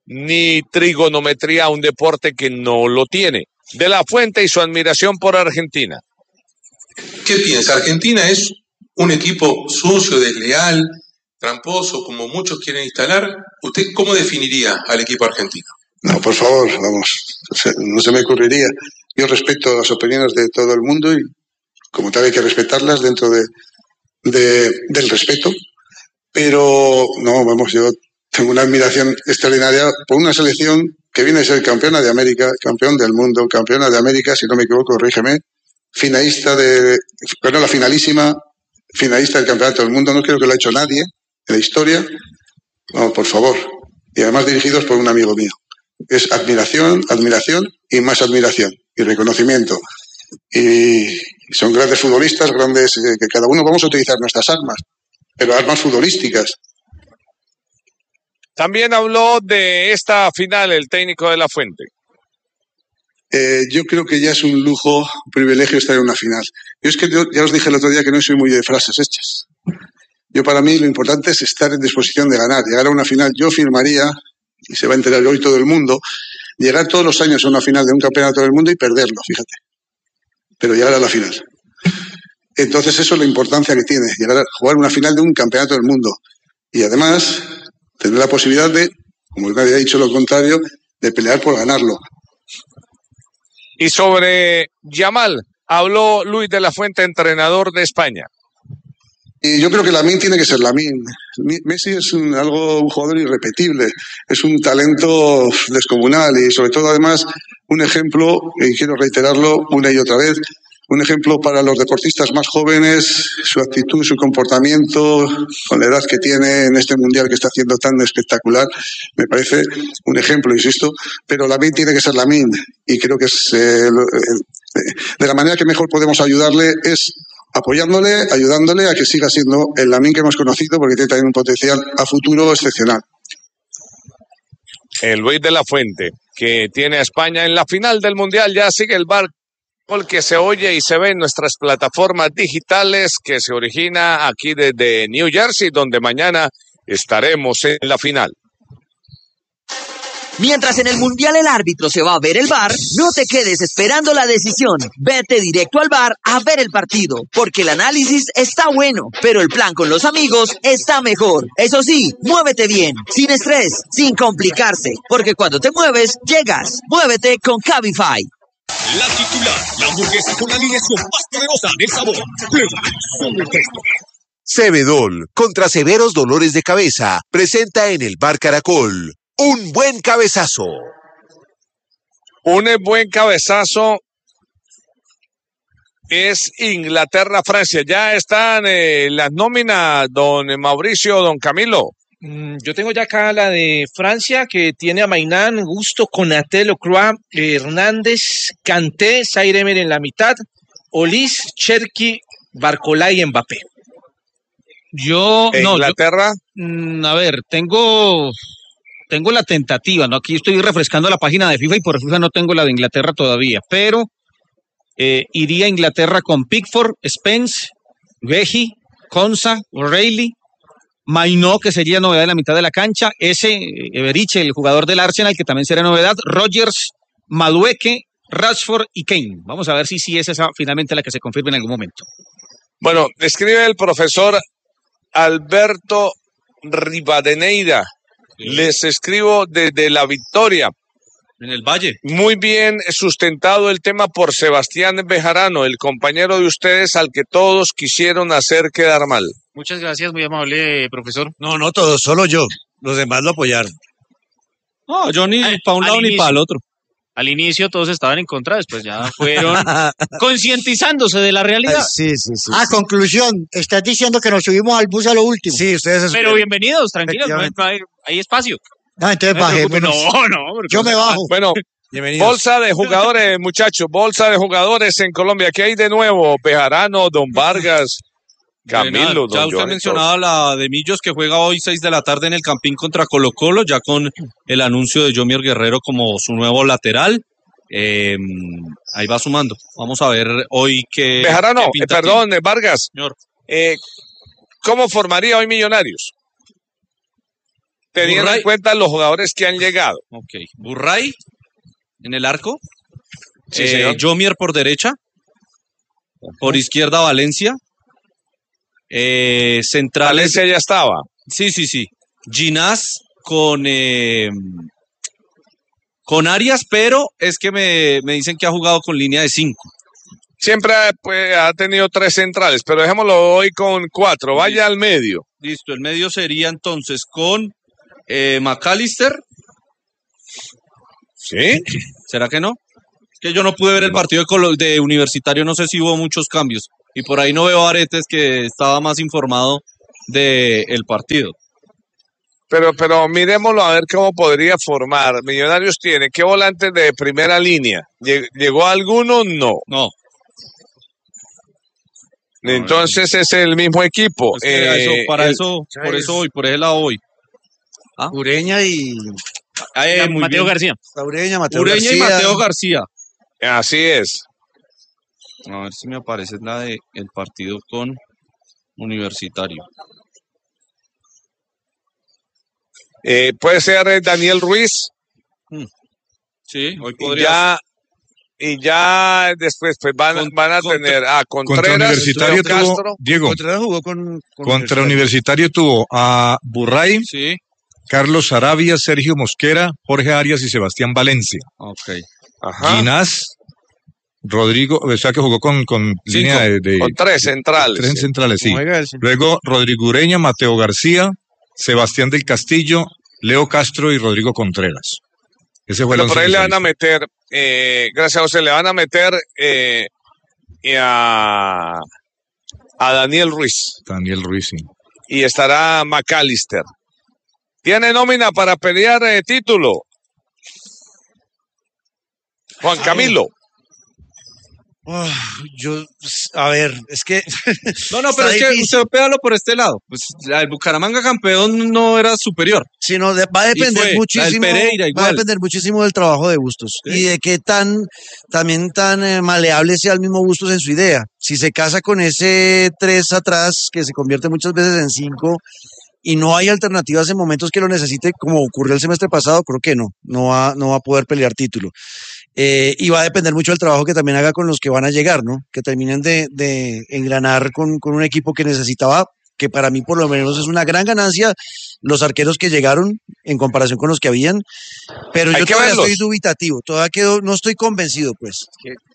ni trigonometría a un deporte que no lo tiene. De la Fuente y su admiración por Argentina. ¿Qué piensa? ¿Argentina es un equipo sucio, desleal, tramposo, como muchos quieren instalar? ¿Usted cómo definiría al equipo argentino? No, por favor, vamos, no se me ocurriría. Yo respeto las opiniones de todo el mundo y como tal hay que respetarlas dentro del respeto, pero no, vamos, yo tengo una admiración extraordinaria por una selección que viene a ser campeona de América, campeón del mundo, campeona de América, si no me equivoco, corrígeme, la finalísima, finalista del campeonato del mundo, no creo que lo ha hecho nadie en la historia. No, por favor. Y además dirigidos por un amigo mío. Es admiración y más admiración y reconocimiento. Y son grandes futbolistas, que cada uno vamos a utilizar nuestras armas, pero armas futbolísticas. También habló de esta final el técnico de la Fuente. Yo creo que ya es un lujo, un privilegio estar en una final. Yo es que ya os dije el otro día que no soy muy de frases hechas. Yo para mí lo importante es estar en disposición de ganar. Llegar a una final, yo firmaría, y se va a enterar hoy todo el mundo, llegar todos los años a una final de un campeonato del mundo y perderlo, fíjate. Pero llegar a la final. Entonces eso es la importancia que tiene, llegar a jugar una final de un campeonato del mundo. Y además tener la posibilidad de, como nadie ha dicho lo contrario, de pelear por ganarlo. Y sobre Yamal, habló Luis de la Fuente, entrenador de España. Y yo creo que Lamine tiene que ser Lamine. Messi es un jugador irrepetible, es un talento descomunal y sobre todo además un ejemplo, y quiero reiterarlo una y otra vez, un ejemplo para los deportistas más jóvenes, su actitud, su comportamiento, con la edad que tiene en este mundial que está haciendo tan espectacular, me parece un ejemplo, insisto, pero Lamine tiene que ser Lamine y creo que es, de la manera que mejor podemos ayudarle es apoyándole, ayudándole a que siga siendo el Lamine que hemos conocido porque tiene también un potencial a futuro excepcional. El Luis de la Fuente, que tiene a España en la final del mundial, ya sigue el bar que se oye y se ve en nuestras plataformas digitales, que se origina aquí desde New Jersey, donde mañana estaremos en la final. Mientras en el Mundial el árbitro se va a ver el VAR, no te quedes esperando la decisión. Vete directo al VAR a ver el partido, porque el análisis está bueno, pero el plan con los amigos está mejor. Eso sí, muévete bien, sin estrés, sin complicarse, porque cuando te mueves, llegas. Muévete con Cabify. La titular, la hamburguesa con la alineación más poderosa del sabor. Cebedol, contra severos dolores de cabeza, presenta en el Bar Caracol un buen cabezazo. Un buen cabezazo es Inglaterra-Francia. Ya están las nóminas, don Mauricio, don Camilo. Yo tengo ya acá la de Francia, que tiene a Mainán, Gusto, Konaté, Lacroix, Hernández, Kanté, Zaire Emery en la mitad, Olis, Cherki, Barcola y Mbappé. ¿Inglaterra? A ver, tengo la tentativa, ¿no? Aquí estoy refrescando la página de FIFA y por FIFA no tengo la de Inglaterra todavía, pero iría a Inglaterra con Pickford, Spence, Veji, Konsa, O'Reilly, Mainó, que sería novedad en la mitad de la cancha, Eberiche, el jugador del Arsenal, que también será novedad, Rodgers, Madueke, Rashford y Kane. Vamos a ver si es esa finalmente la que se confirme en algún momento. Bueno, escribe el profesor Alberto Rivadeneira. Les escribo desde La Victoria. En el Valle. Muy bien sustentado el tema por Sebastián Bejarano, el compañero de ustedes al que todos quisieron hacer quedar mal. Muchas gracias, muy amable, profesor. No todos, solo yo. Los demás lo apoyaron. No, yo ni para un lado ni para el otro. Al inicio todos estaban en contra, después ya fueron concientizándose de la realidad. Sí. Conclusión, estás diciendo que nos subimos al bus a lo último. Sí, ustedes. Pero bienvenidos, tranquilos, hay espacio. No, entonces bajémonos. No, yo me bajo. Bueno, bolsa de jugadores, muchachos, bolsa de jugadores en Colombia. ¿Qué hay de nuevo? Bejarano, Don Vargas, Camilo, ya usted mencionaba la de Millos, que juega hoy 6 de la tarde en el Campín contra Colo Colo, ya con el anuncio de Yomier Guerrero como su nuevo lateral. Ahí va sumando. Vamos a ver hoy qué... Bejarano, qué perdón, Vargas. Señor. ¿Cómo formaría hoy Millonarios? teniendo en cuenta los jugadores que han llegado. Ok, Burray en el arco, Sí, señor. Jomier por derecha, por izquierda Valencia, centrales. Valencia ya estaba. Sí. Ginás con Arias, pero es que me dicen que ha jugado con línea de 5. Siempre ha tenido 3 centrales, pero dejémoslo hoy con 4. Vaya al medio. Listo, el medio sería entonces con McAllister. ¿Sí? ¿Será que no? Es que yo no pude ver el partido de Universitario, no sé si hubo muchos cambios. Y por ahí no veo a Aretes, que estaba más informado del partido. Pero miremoslo a ver cómo podría formar. Millonarios tiene, ¿qué volantes de primera línea? ¿Llegó alguno? No. No. Entonces es el mismo equipo. Por ese lado voy. ¿Ah? Ureña y Mateo García. Ureña, Mateo Ureña García. y Mateo García. Así es. A ver si me aparece la del partido con Universitario. Puede ser Daniel Ruiz. Sí, hoy podría. Y ya después pues van a tener a Contreras, Contra Universitario Leo tuvo, Castro. Diego, Contreras jugó con contra Universitario tuvo a Burray, Sí, Carlos Sarabia, Sergio Mosquera, Jorge Arias y Sebastián Valencia. ok. Ajá. Ginás, Rodrigo, o sea que jugó con línea de Con 3 centrales. 3 centrales, sí. Juega el- Luego Rodrigo Ureña, Mateo García, Sebastián del Castillo, Leo Castro y Rodrigo Contreras. Ese fue el Pero por once ahí le van inicialista. a meter, gracias a José, le van a meter a Daniel Ruiz. Daniel Ruiz, sí. Y estará McAllister. ¿Tiene nómina para pelear título? Juan Camilo. A ver, es que. No, pero es que usted véalo por este lado. Pues el Bucaramanga campeón no era superior. Sino va a depender muchísimo. Pereira, va a igual. depender muchísimo del trabajo de Bustos y de qué tan maleable sea el mismo Bustos en su idea. Si se casa con ese 3 atrás, que se convierte muchas veces en 5, y no hay alternativas en momentos que lo necesite, como ocurrió el semestre pasado, creo que no va a poder pelear título. Y va a depender mucho del trabajo que también haga con los que van a llegar, ¿no? Que terminen de engranar con un equipo que necesitaba, que para mí por lo menos es una gran ganancia, los arqueros que llegaron en comparación con los que habían, pero Hay yo que todavía verlos. estoy dubitativo, no estoy convencido, pues.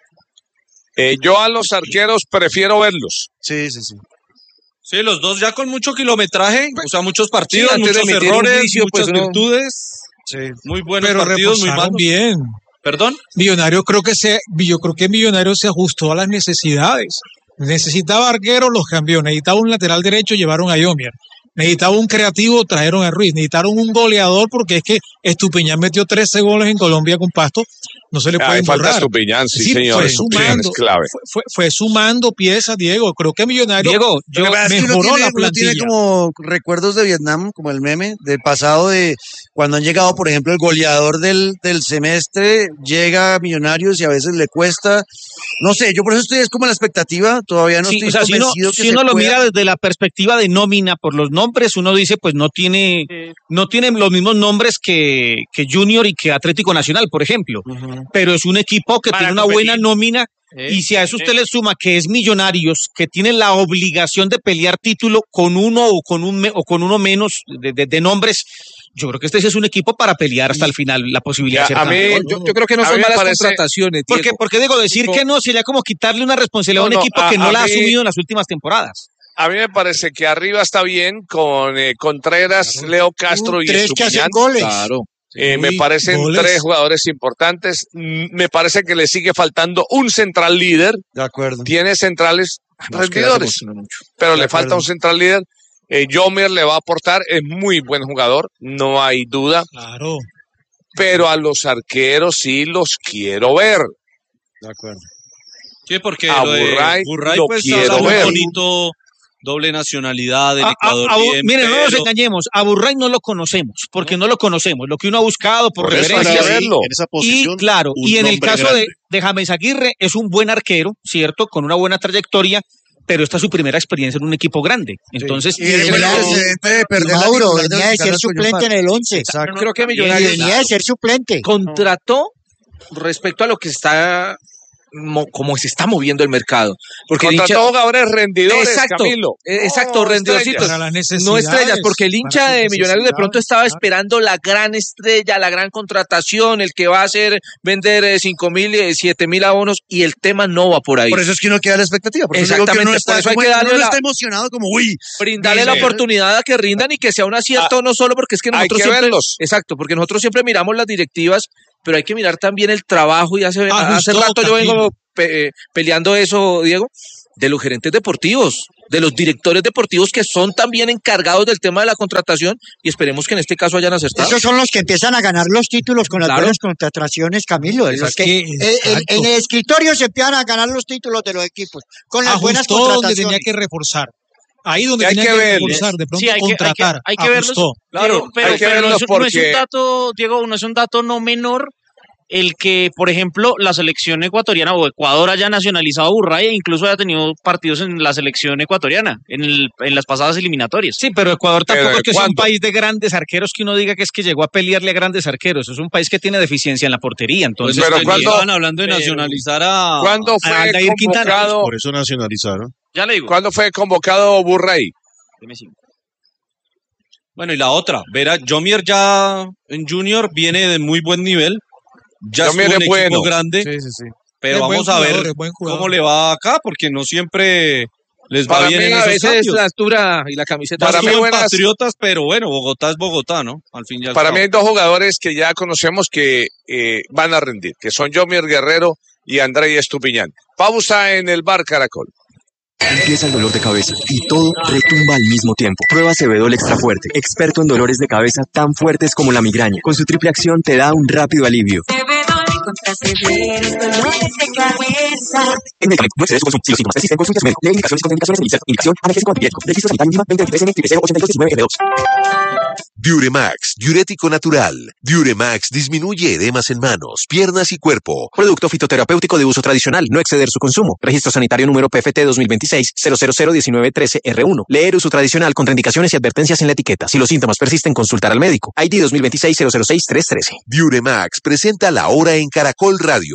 Yo a los arqueros prefiero verlos. Sí. Sí, los dos ya con mucho kilometraje, o sea, muchos partidos, Sí, antes de muchos emitir un errores, juicio, muchas pues, uno- virtudes, muy buenos Pero partidos, muy reforzaron malos. bien. ¿Perdón? Yo creo que Millonario se ajustó a las necesidades. Necesitaba arquero, los cambió. Necesitaba un lateral derecho, llevaron a Yomier. Necesitaba un creativo, trajeron a Ruiz. Necesitaron un goleador porque es que Estupiñán metió 13 goles en Colombia con Pasto. No se le puede Falta borrar. Estupiñán, sí, señor. Fue Estupiñán sumando, es clave. fue sumando piezas, Diego. Creo que Millonario Lo que pasa es que mejoró la uno plantilla. tiene como recuerdos de Vietnam, como el meme del pasado de cuando han llegado, por ejemplo, el goleador del semestre, llega a Millonarios y a veces le cuesta. No sé, yo por eso estoy es como en la expectativa, todavía no Sí, estoy o sea, convencido que si se uno lo pueda. mira desde la perspectiva de nómina por los nombres, uno dice, pues no tiene los mismos nombres que Junior y que Atlético Nacional, por ejemplo. Pero es un equipo que Para tiene una competir. buena nómina. Y si a eso usted le suma que es Millonarios, que tiene la obligación de pelear título con uno o con uno menos de nombres, yo creo que este sí es un equipo para pelear hasta el final la posibilidad de ser a mí, campeón. yo creo que no a son mí me malas parece- contrataciones. Diego. Porque digo, decir que no sería como quitarle una responsabilidad a un No, equipo que no a la ha mí- asumido en las últimas temporadas. A mí me parece que arriba está bien con Contreras, Leo Castro y 3 que hacen Estupiñán. goles. Claro. Me parecen goles. 3 jugadores importantes. Me parece que le sigue faltando un central líder. De acuerdo. Tiene centrales Mosquera se rendidores, emocionó mucho. pero De le falta acuerdo. un central líder. Jomer le va a aportar, es muy buen jugador, no hay duda. Claro. Pero a los arqueros sí los quiero ver. De acuerdo. Sí, porque A lo de Burray Burray lo pues quiero habla muy ver. bonito, doble nacionalidad del Ecuador. bien, Miren, no nos pero- engañemos, a Burray no lo conocemos, porque no lo conocemos, lo que uno ha buscado por Por eso hay referencias. que verlo. En esa Y posición, claro, un y en el nombre caso grande. de James Aguirre es un buen arquero, ¿cierto? Con una buena trayectoria, pero esta es su primera experiencia en un equipo grande. Entonces, Y venía de perder la Mauro, titular venía de ser Ricardo suplente en el 11. Creo que Y Millonarios venía de ser suplente. contrató respecto a lo que está como se está moviendo el mercado. Porque el Contrató jugadores rendidores, exacto, Camilo. exacto, No, rendidorcitos. estrellas. No estrellas, porque el hincha para de sus Millonarios de pronto estaba necesidades, esperando la gran estrella, la gran contratación, el que va a hacer vender 5.000, 7.000 abonos, y el tema no va por ahí. Por eso es que uno queda a la expectativa. Por eso digo que Exactamente, uno está, por eso hay como- que darle uno la- está emocionado como, uy. Brindarle la dice- oportunidad a que rindan y que sea un acierto, no solo porque es que Hay nosotros que siempre, verlos. exacto, porque nosotros siempre miramos las directivas, pero hay que mirar también el trabajo, y hace Ajustó, rato yo vengo Camilo. peleando eso, Diego, de los gerentes deportivos, de los directores deportivos que son también encargados del tema de la contratación, y esperemos que en este caso hayan acertado. Esos son los que empiezan a ganar los títulos con las Claro. buenas contrataciones, Camilo. Los Es que, que, en exacto. el escritorio se empiezan a ganar los títulos de los equipos con las buenas Ajustó donde contrataciones. tenía que reforzar. Ahí donde Y hay tenía que que ver. reforzar, de pronto Sí, hay que contratar. verlos. ajustó. Claro, Diego, pero, hay que pero no, verlos es, no es un porque- dato, Diego, no es un dato no menor el que, por ejemplo, la selección ecuatoriana o Ecuador haya nacionalizado a Burray e incluso haya tenido partidos en la selección ecuatoriana en las pasadas eliminatorias. Sí, pero Ecuador tampoco Pero, es que sea un ¿cuándo? país de grandes arqueros que uno diga que es que llegó a pelearle a grandes arqueros. Es un país que tiene deficiencia en la portería. Entonces, Pero Pues ¿cuándo- estaban hablando de nacionalizar a... ¿Cuándo a fue Aldair Quintana. convocado? Por eso nacionalizaron. Ya le digo. ¿Cuándo fue convocado Burray? Deme 5. Bueno, y la otra, Vera, Jomier ya en Junior viene de muy buen nivel. Ya Jomier estuvo en es equipo bueno. grande, Sí, sí, sí. pero Es buen vamos a jugador, ver es buen jugador. cómo le va acá, porque no siempre les va Para bien mí en a esos veces cambios. la altura y la camiseta. Ya para mí estuvo en buenas- Patriotas, pero bueno, Bogotá es Bogotá, ¿no? Al fin y al Para cabo. mí hay dos jugadores que ya conocemos que van a rendir, que son Jomier Guerrero y Andrei Estupiñán. Pausa en el Bar Caracol. Empieza el dolor de cabeza y todo retumba al mismo tiempo. Prueba Cebedol Extra Fuerte, experto en dolores de cabeza tan fuertes como la migraña. Con su triple acción te da un rápido alivio. contra severos dolores de cabeza. En medicamento, no excedes su consumo. Si los síntomas persisten, consulte a su médico. Lee indicaciones y contraindicaciones en el indicación analgésico antibiótico. Registro sanitario INVIMA 2023 Diuremax, diurético natural. Diuremax disminuye edemas en manos, piernas y cuerpo. Producto fitoterapéutico de uso tradicional, no exceder su consumo. Registro sanitario número PFT 2026-0001913R1. Leer uso tradicional, contraindicaciones y advertencias en la etiqueta. Si los síntomas persisten, consultar al médico. ID 2026-006-313. Diuremax presenta la hora en Caracol Radio.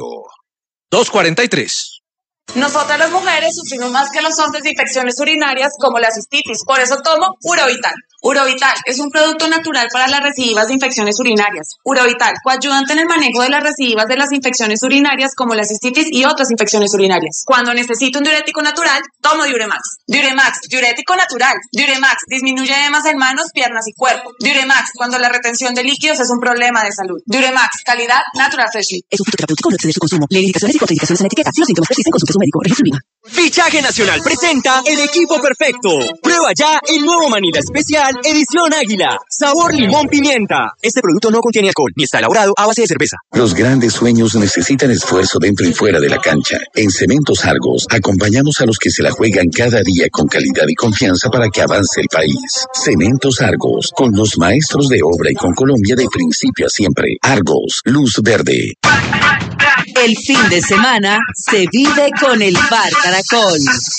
2:43. Nosotras las mujeres sufrimos más que los hombres de infecciones urinarias como la cistitis, por eso tomo Urovital. Urovital es un producto natural para las recidivas de infecciones urinarias. Urovital, coayudante en el manejo de las recidivas de las infecciones urinarias como la cistitis y otras infecciones urinarias. Cuando necesito un diurético natural, tomo Diuremax. Diuremax, diurético natural. Diuremax, disminuye edemas en manos, piernas y cuerpo. Diuremax, cuando la retención de líquidos es un problema de salud. Diuremax, calidad Natural Freshly. Es un fitoterapéutico, no exceder su consumo. Lee indicaciones y contraindicaciones en la etiqueta. Si los síntomas persisten, consulte a su médico. Registro INVIMA. Fichaje Nacional presenta el equipo perfecto. Prueba ya el nuevo Manila Especial Edición Águila. Sabor limón pimienta. Este producto no contiene alcohol ni está elaborado a base de cerveza. Los grandes sueños necesitan esfuerzo dentro y fuera de la cancha. En Cementos Argos acompañamos a los que se la juegan cada día con calidad y confianza para que avance el país. Cementos Argos, con los maestros de obra y con Colombia de principio a siempre. Argos, luz verde. El fin de semana se vive con el Bar Caracol.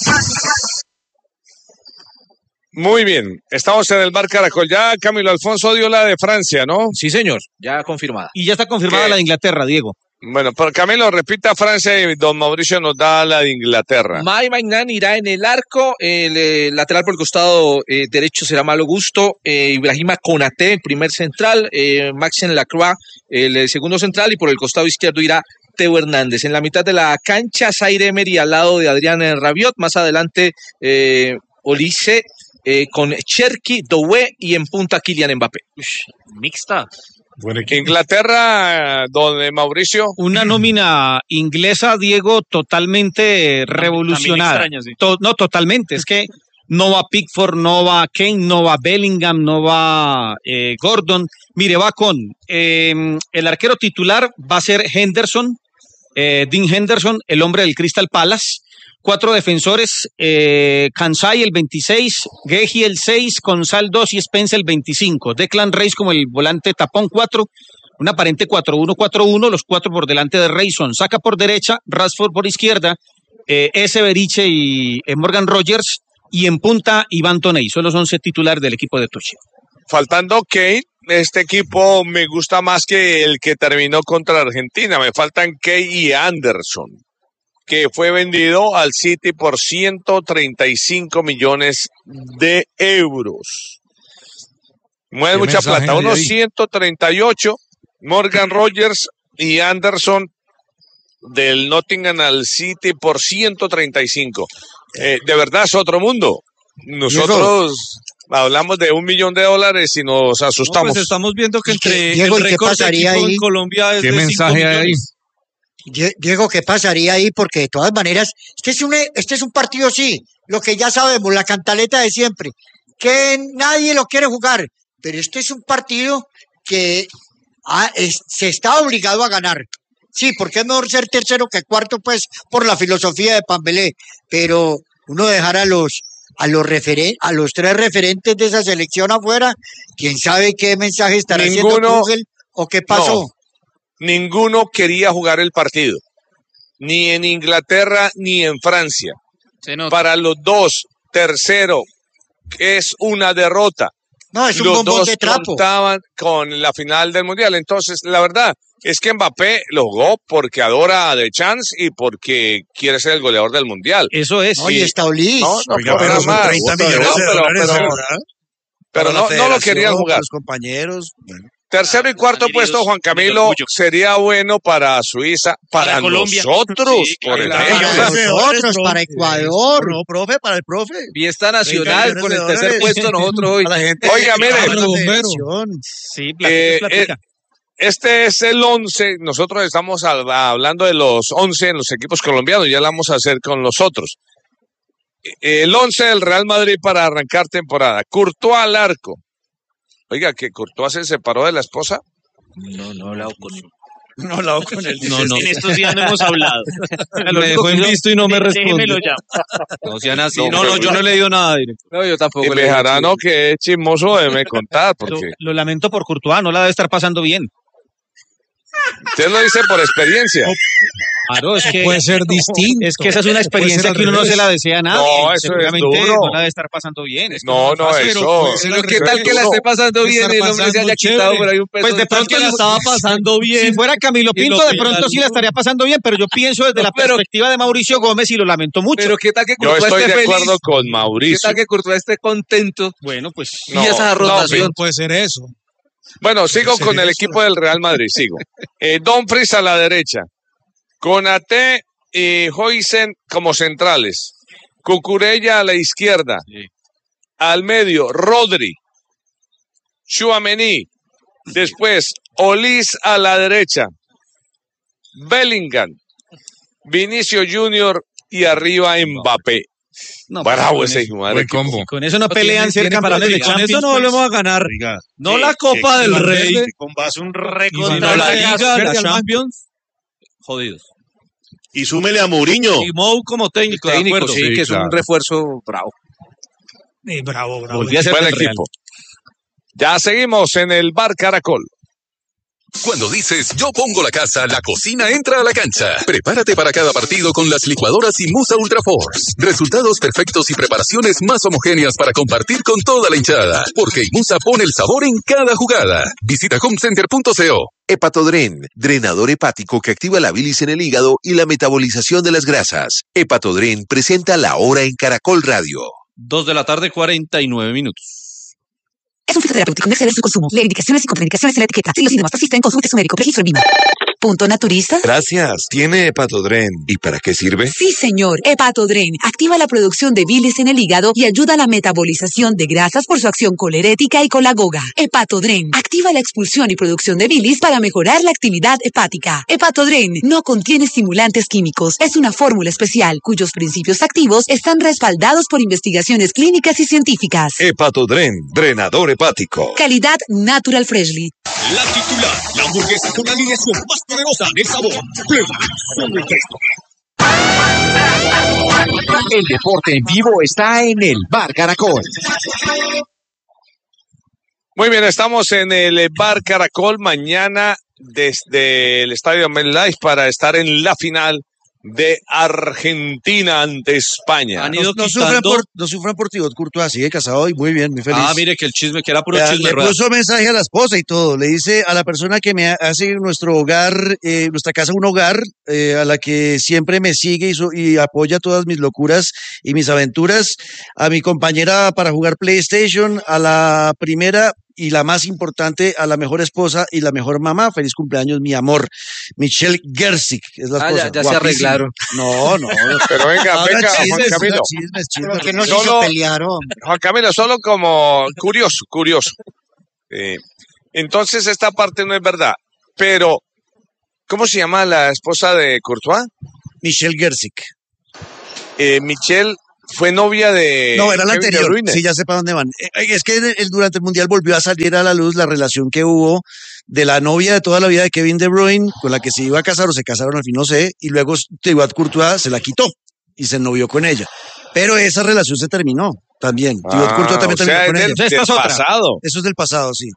Muy bien, estamos en el Bar Caracol. Ya Camilo Alfonso dio la de Francia, ¿no? Sí, señor, ya confirmada. Y ya está confirmada ¿Qué? la de Inglaterra, Diego. Bueno, pero Camilo, repita Francia y don Mauricio nos da la de Inglaterra. Mai Magnan irá en el arco, el lateral por el costado derecho será Malo Gusto, Ibrahima Konaté, el primer central, Maxen Lacroix, el segundo central, y por el costado izquierdo irá Teo Hernández. En la mitad de la cancha, Zaire Emery al lado de Adrián Rabiot, más adelante Olise con Cherki, Doué y en punta Kylian Mbappé. Mixta. Inglaterra, don Mauricio. Una nómina inglesa, Diego, totalmente revolucionada. extraña, sí. No, totalmente. Es que no va Pickford, no va Kane, no va Bellingham, no va Gordon. Mire, va con el arquero titular, va a ser Henderson, Dean Henderson, el hombre del Crystal Palace. 4 defensores, Kansai el 26, Gehi el 6, Consal 2 y Spence el 25. Declan Rice como el volante tapón 4, un aparente 4-1-4-1, los 4 por delante de Rayson. Saca por derecha, Rashford por izquierda ese Beriche y Morgan Rogers, y en punta Iván Toney. Son los 11 titulares del equipo de Tuchel. Faltando Kane, este equipo me gusta más que el que terminó contra Argentina. Me faltan Kane y Anderson, que fue vendido al City por 135 millones de euros. Mueve mucha plata, unos 138, Morgan Rogers y Anderson del Nottingham al City por 135. De verdad es otro mundo. Nosotros hablamos de $1 millón y nos asustamos. No, pues estamos viendo que entre Diego, el ¿y qué récord de pasaría equipo ahí? en Colombia es ¿Qué de 5 mensaje hay ahí? millones. Diego, ¿qué pasaría ahí? Porque de todas maneras, este es un partido, sí, lo que ya sabemos, la cantaleta de siempre, que nadie lo quiere jugar, pero este es un partido que se está obligado a ganar. Sí, porque es mejor ser tercero que cuarto, pues, por la filosofía de Pambelé, pero uno dejar a los tres referentes de esa selección afuera, quién sabe qué mensaje estará haciendo Tuchel o qué pasó. No, ninguno quería jugar el partido, ni en Inglaterra ni en Francia. Para los dos, tercero es una derrota. No, es un los bombón dos de trapo. contaban con la final del Mundial. Entonces, la verdad es que Mbappé lo jugó porque adora a Deschamps y porque quiere ser el goleador del Mundial. Eso es. Oye, está Ulis. Pero son 30 millones de dólares ahora. Pero no lo querían jugar. Los compañeros. Bueno. Tercero y cuarto puesto, Juan Camilo, sería bueno para Suiza, para Colombia. nosotros, Sí, por Para ejemplo. nosotros, para Ecuador. No, profe, para el profe. Fiesta nacional con el tercer puesto nosotros hoy. La gente Oiga, mire. Sí, platica. Este es el 11. Nosotros estamos hablando de los 11 en los equipos colombianos. Ya lo vamos a hacer con los otros. El 11 del Real Madrid para arrancar temporada. Courtois al arco. Oiga, que Courtois se separó de la esposa. No he hablado con él. No he hablado con él. No. En estos días no hemos hablado. Me dejó en visto y no me responde. Déjemelo ya. No sean así. No, yo no he leído nada directo. No, yo tampoco. Y Bejarano, que es chismoso, debe contar, porque Lo lamento por Courtois, no la debe estar pasando bien. usted lo dice por experiencia. Claro, es que Puede ser distinto. Es que esa es una experiencia que uno no se la desea a nadie. No, eso es Seguramente duro. no la debe estar pasando bien. Es que No, fácil, eso. Pero qué tal que la esté pasando bien y el hombre se haya quitado por ahí un peso. Pues de pronto la estaba pasando bien. Si fuera Camilo Pinto, de pronto sí la estaría pasando bien, pero yo pienso desde la perspectiva de Mauricio Gómez y lo lamento mucho. Pero qué tal que Yo Courtois estoy esté de feliz. acuerdo con ¿Qué Mauricio. tal que Courtois esté contento? Bueno, pues No, y esa rotación. Puede ser eso. Bueno, sigo con el equipo del Real Madrid, sigo. Dumfries a la derecha, Konaté y Huijsen como centrales, Cucurella a la izquierda, al medio Rodri, Tchouaméni, después Olís a la derecha, Bellingham, Vinicio Junior y arriba Mbappé. No, Bravo pues, ese hijo de madre. Buen combo. con eso no pelean Tiene cerca para planes de de con eso no volvemos a ganar. No la Copa del Rey, Con base un sino la Liga, la Champions. Jodidos. Y súmele a Mourinho. Y Mou como técnico, de Técnico, acuerdo. sí, que es un refuerzo bravo. Bravo. Volví a ser Buen del Real. equipo. Ya seguimos en el Bar Caracol. Cuando dices yo pongo la casa, la cocina entra a la cancha. Prepárate para cada partido con las licuadoras Imusa Ultra Force. Resultados perfectos y preparaciones más homogéneas para compartir con toda la hinchada. Porque Imusa pone el sabor en cada jugada. Visita homecenter.co. Hepatodren, drenador hepático que activa la bilis en el hígado y la metabolización de las grasas. Hepatodren presenta La Hora en Caracol Radio. 2:49 p.m. Es un fitoterapéutico, no exceder su consumo. Lee indicaciones y contraindicaciones en la etiqueta. Si los síntomas persisten, consulte a su médico. Registro en VIMA. ¿Punto naturista? Gracias. ¿Tiene Hepatodren? ¿Y para qué sirve? Sí, señor. Hepatodren activa la producción de bilis en el hígado y ayuda a la metabolización de grasas por su acción colerética y colagoga. Hepatodren activa la expulsión y producción de bilis para mejorar la actividad hepática. Hepatodren no contiene estimulantes químicos. Es una fórmula especial cuyos principios activos están respaldados por investigaciones clínicas y científicas. Hepatodren, drenador hepático. Calidad Natural Freshly. La titular, la hamburguesa con la alineación más poderosa del sabor. Solo el resto. El deporte en vivo está en el Bar Caracol. Muy bien, estamos en el Bar Caracol mañana desde el Estadio MetLife para estar en la final de Argentina ante España. No sufran por Thibaut Courtois, sigue casado y muy bien, muy feliz. Mire que el chisme, que era puro chisme. Le puso mensaje a la esposa y todo. Le dice a la persona que me hace nuestro hogar, nuestra casa un hogar, a la que siempre me sigue y apoya todas mis locuras y mis aventuras, a mi compañera para jugar PlayStation, a la primera y la más importante, a la mejor esposa y la mejor mamá. Feliz cumpleaños, mi amor. Michelle Gersick es la esposa. Ya se arreglaron. No. Pero venga, Juan Camilo. Pero que no se hizo pelear, hombre. Juan Camilo, solo como curioso. Entonces esta parte no es verdad. Pero, ¿cómo se llama la esposa de Courtois? Michelle Gersick. Michelle fue novia de... No, era la Kevin anterior. De Bruyne. Sí, ya sé para dónde van. Es que durante el Mundial volvió a salir a la luz la relación que hubo de la novia de toda la vida de Kevin De Bruyne, con la que se iba a casar o se casaron al fin, no sé, y luego Thibaut Courtois se la quitó y se novió con ella. Pero esa relación se terminó también. Thibaut Courtois también terminó con ella. Del pasado. Eso es del pasado, sí.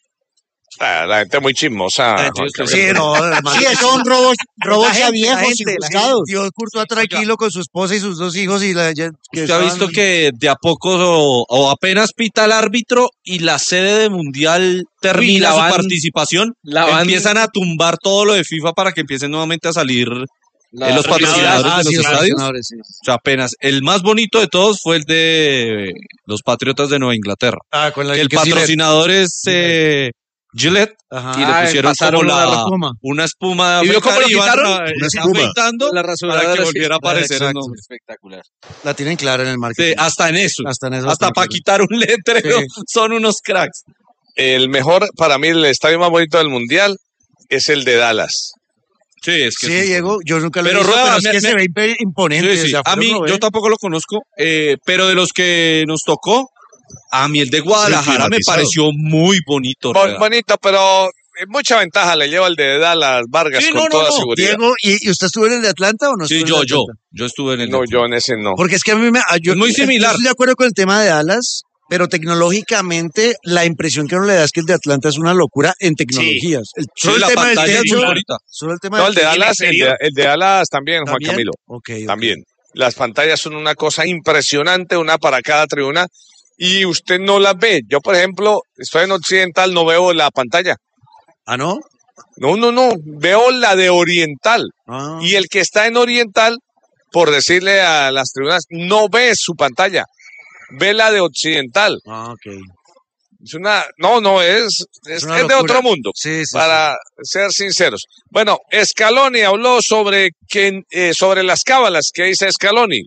La gente es muy chismosa. Sí, son robos ya viejos y buscados. Thibaut Courtois tranquilo con su esposa y sus 2 hijos. Usted ha visto que de a poco o apenas pita el árbitro y la sede de Mundial termina su participación, empiezan a tumbar todo lo de FIFA para que empiecen nuevamente a salir los patrocinadores de los estadios. Sí. O sea, apenas el más bonito de todos fue el de los Patriotas de Nueva Inglaterra. El patrocinador es Gillette, y le pusieron como una espuma. ¿Y vio cómo lo quitaron? Una espuma. Para que volviera a aparecer el nombre. Espectacular. La tienen clara en el marketing. Sí, hasta en eso. Hasta para quitar un letrero son unos cracks. El mejor, para mí, el estadio más bonito del Mundial es el de Dallas. Sí, es que sí, Diego, yo nunca lo he visto, Rueda, pero es que se ve imponente. Sí. A mí, yo tampoco lo conozco, pero de los que nos tocó, a mí el de Guadalajara me pareció muy bonito. Bonito, pero mucha ventaja le lleva el de Dallas Vargas con toda seguridad. Diego, ¿y usted estuvo en el de Atlanta o no? Sí, yo estuve en el de Atlanta. Yo en ese no. Porque es que a mí es muy similar. Yo estoy de acuerdo con el tema de Dallas, pero tecnológicamente la impresión que uno le da es que el de Atlanta es una locura en tecnologías. Solo el tema del techo. No, el de Dallas, el de Dallas también, Juan Camilo. También. Las pantallas son una cosa impresionante, una para cada tribuna. Y usted no las ve. Yo, por ejemplo, estoy en Occidental, no veo la pantalla. ¿Ah, no? No. Veo la de Oriental. Y el que está en Oriental, por decirle a las tribunas, no ve su pantalla. Ve la de Occidental. Ok. Es una... es de otro mundo. Sí, para ser sinceros. Bueno, Scaloni habló sobre las cábalas que dice Scaloni.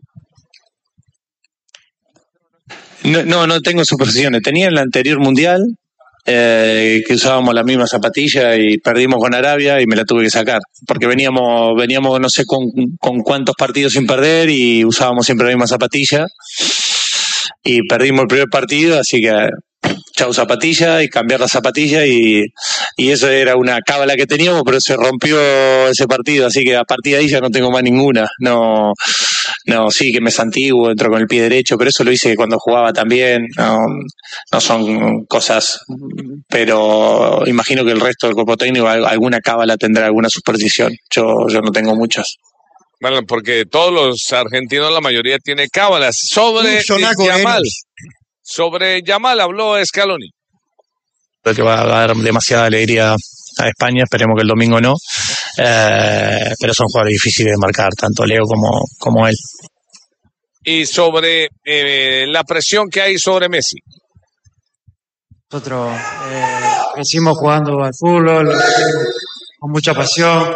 No tengo supersticiones. Tenía en el anterior mundial que usábamos la misma zapatilla y perdimos con Arabia y me la tuve que sacar. Porque veníamos no sé con cuántos partidos sin perder y usábamos siempre la misma zapatilla. Y perdimos el primer partido, así que chau zapatilla y cambiar la zapatilla y eso era una cábala que teníamos, pero se rompió ese partido, así que a partir de ahí ya no tengo más ninguna. No, sí que me santiguo, entro con el pie derecho, pero eso lo hice cuando jugaba también. No son cosas, pero imagino que el resto del cuerpo técnico alguna cábala tendrá, alguna superstición. Yo no tengo muchas. Bueno, porque todos los argentinos, la mayoría tiene cábalas. Sobre Yamal. Sobre Yamal habló Scaloni. Creo que va a dar demasiada alegría a España, esperemos que el domingo no. Pero son jugadores difíciles de marcar, tanto Leo como él. Y sobre la presión que hay sobre Messi. Nosotros crecimos jugando al fútbol con mucha pasión,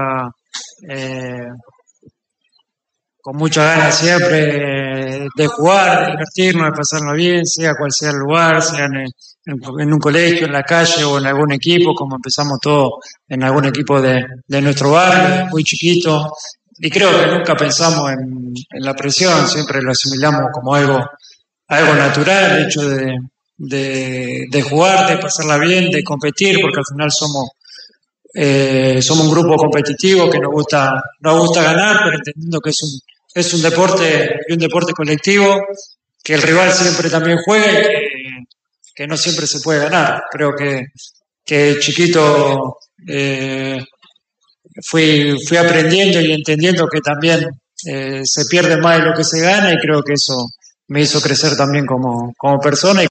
con mucha ganas siempre de jugar, de divertirnos, de pasarnos bien, sea cual sea el lugar, sea en un colegio, en la calle o en algún equipo, como empezamos todos en algún equipo de nuestro barrio, muy chiquito. Y creo que nunca pensamos en la presión, siempre lo asimilamos como algo natural, el hecho de jugar, de pasarla bien, de competir, porque al final somos un grupo competitivo que nos gusta ganar, pero entendiendo que es un deporte y un deporte colectivo, que el rival siempre también juega y que no siempre se puede ganar. Creo que Chiquito fui aprendiendo y entendiendo que también se pierde más de lo que se gana y creo que eso me hizo crecer también como persona.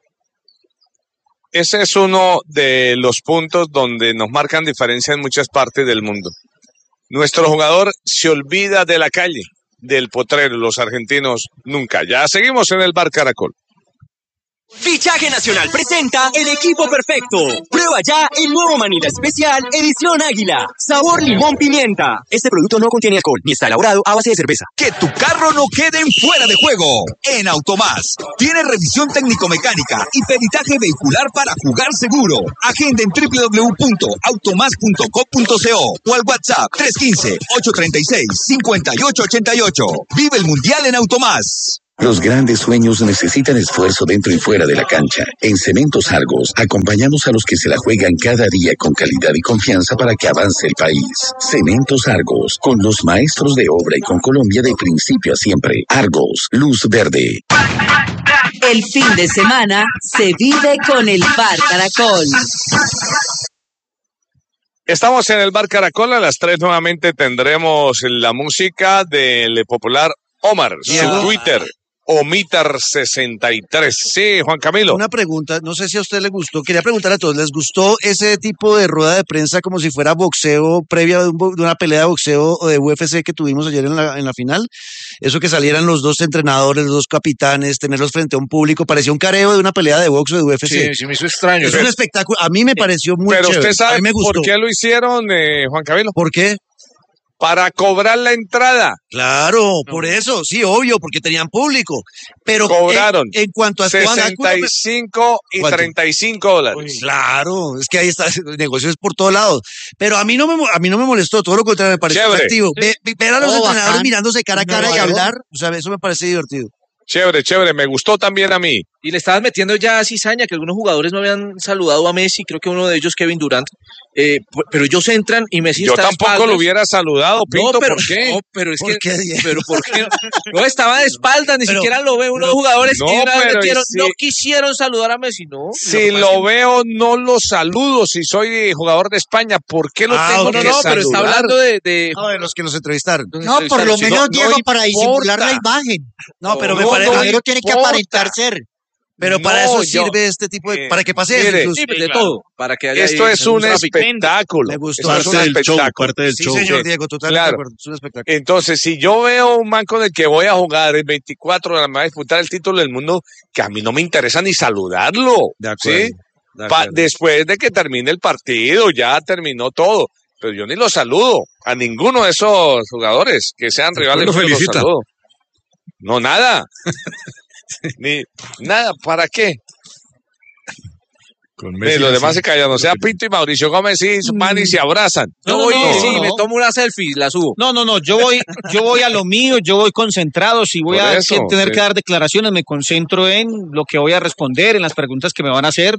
Ese es uno de los puntos donde nos marcan diferencia en muchas partes del mundo. Nuestro jugador se olvida de la calle, del potrero, los argentinos nunca. Ya seguimos en el Bar Caracol. Fichaje Nacional presenta el equipo perfecto. Prueba ya el nuevo Manila Especial Edición Águila. Sabor limón pimienta. Este producto no contiene alcohol ni está elaborado a base de cerveza. Que tu carro no quede en fuera de juego. En Automás tiene revisión técnico-mecánica y peritaje vehicular para jugar seguro. Agenda en www.automas.co.co o al WhatsApp 315-836-5888. Vive el Mundial en Automás. Los grandes sueños necesitan esfuerzo dentro y fuera de la cancha. En Cementos Argos acompañamos a los que se la juegan cada día con calidad y confianza para que avance el país. Cementos Argos, con los maestros de obra y con Colombia de principio a siempre. Argos, luz verde. El fin de semana se vive con el Bar Caracol. Estamos en el Bar Caracol. A las 3 nuevamente tendremos la música del popular Omar, su Twitter. Omiter63. Sí, Juan Camilo. Una pregunta, no sé si a usted le gustó, quería preguntarle a todos, ¿les gustó ese tipo de rueda de prensa como si fuera boxeo, previa de una pelea de boxeo o de UFC que tuvimos ayer en la final? Eso que salieran los dos entrenadores, los dos capitanes, tenerlos frente a un público, parecía un careo de una pelea de boxeo de UFC. Sí, sí me hizo extraño. Es un espectáculo, a mí me pareció muy Pero chévere. usted sabe a mí me gustó. por qué lo hicieron, Juan Camilo. ¿Por qué? Para cobrar la entrada. Claro, por eso, sí, obvio, porque tenían público. Pero cobraron en cuanto a 65 y ¿cuánto? $35. Claro, es que ahí está, el negocio es por todos lados. Pero a mí no me molestó, todo lo contrario, me pareció Chévere. atractivo. Ver a los entrenadores bacán. mirándose cara a cara y hablar, o sea, eso me parece divertido. Chévere, chévere, me gustó también a mí. Y le estabas metiendo ya cizaña que algunos jugadores no habían saludado a Messi, creo que uno de ellos, Kevin Durant, pero ellos entran y Messi Yo está tampoco de espaldas. lo hubiera saludado, Pinto, no, pero, ¿por qué? No, pero es ¿Por que, qué, Diego? pero ¿por qué? No, estaba de espaldas, ni siquiera lo ve uno de los jugadores no, que pero no quisieron saludar a Messi, ¿no? Si lo veo, no lo saludo. Si soy jugador de España, ¿por qué lo tengo que saludar? pero está hablando de los que los entrevistaron. No, por lo menos, Diego, para disimular importa. la imagen. No, pero me No, parece. primero tiene que aparentar ser. Pero para No, eso sirve este tipo de. Para que pase eso, mire, incluso. Sí, de todo, para que haya Esto ahí es un tráfico. espectáculo. Me gustó. Esto es un Parte del show, espectáculo. parte del Sí, show. señor Diego, totalmente Claro. de acuerdo. Es un espectáculo. Entonces, si yo veo un man con el que voy a jugar el 24 de la a disputar el título del mundo, que a mí no me interesa ni saludarlo. De acuerdo, ¿sí? de acuerdo. Después de que termine el partido, ya terminó todo. Pero yo ni lo saludo a ninguno de esos jugadores que sean rivales. lo míos, los felicita. saludo. No, nada. Ni nada, ¿para qué? Con Los Messi, demás sí. se callan, o sea, Pinto y Mauricio Gómez y su man y se abrazan. Yo voy no, sí, no. me tomo una selfie, la subo. No, yo voy a lo mío, yo voy concentrado, si voy Por a eso, tener sí. que dar declaraciones, me concentro en lo que voy a responder, en las preguntas que me van a hacer.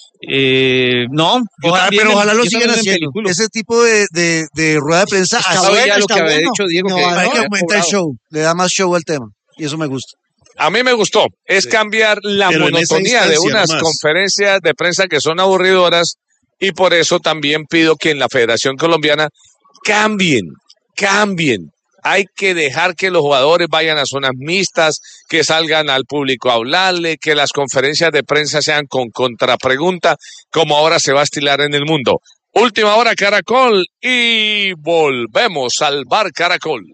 Pero ojalá lo yo sigan también me haciendo. empeliculo. Ese tipo de rueda de prensa Está así bueno, ya lo está que había bueno. dicho Diego, No, que- para que no, aumente el cobrado. show, le da más show al tema. Y eso me gusta. A mí me gustó. Es cambiar la Pero en esa monotonía de instancia unas nomás. conferencias de prensa que son aburridoras y por eso también pido que en la Federación Colombiana cambien. Hay que dejar que los jugadores vayan a zonas mixtas, que salgan al público a hablarle, que las conferencias de prensa sean con contrapregunta, como ahora se va a estilar en el mundo. Última hora, Caracol, y volvemos al Bar Caracol.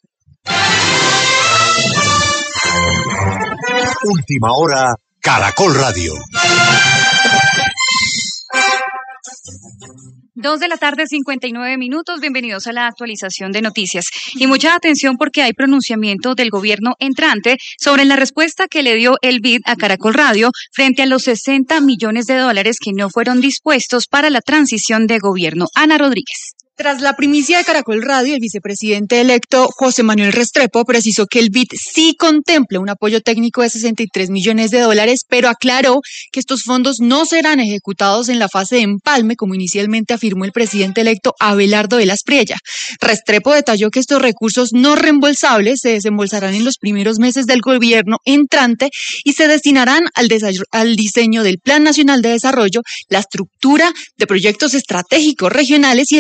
Última hora, Caracol Radio. 2:59 p.m. Bienvenidos a la actualización de noticias. Y mucha atención porque hay pronunciamiento del gobierno entrante sobre la respuesta que le dio el BID a Caracol Radio frente a los $60 millones que no fueron dispuestos para la transición de gobierno. Ana Rodríguez. Tras la primicia de Caracol Radio, el vicepresidente electo José Manuel Restrepo precisó que el BID sí contempla un apoyo técnico de $63 millones, pero aclaró que estos fondos no serán ejecutados en la fase de empalme, como inicialmente afirmó el presidente electo Abelardo de las Priella. Restrepo detalló que estos recursos no reembolsables se desembolsarán en los primeros meses del gobierno entrante y se destinarán al diseño del Plan Nacional de Desarrollo, la estructura de proyectos estratégicos regionales y el fortalecimiento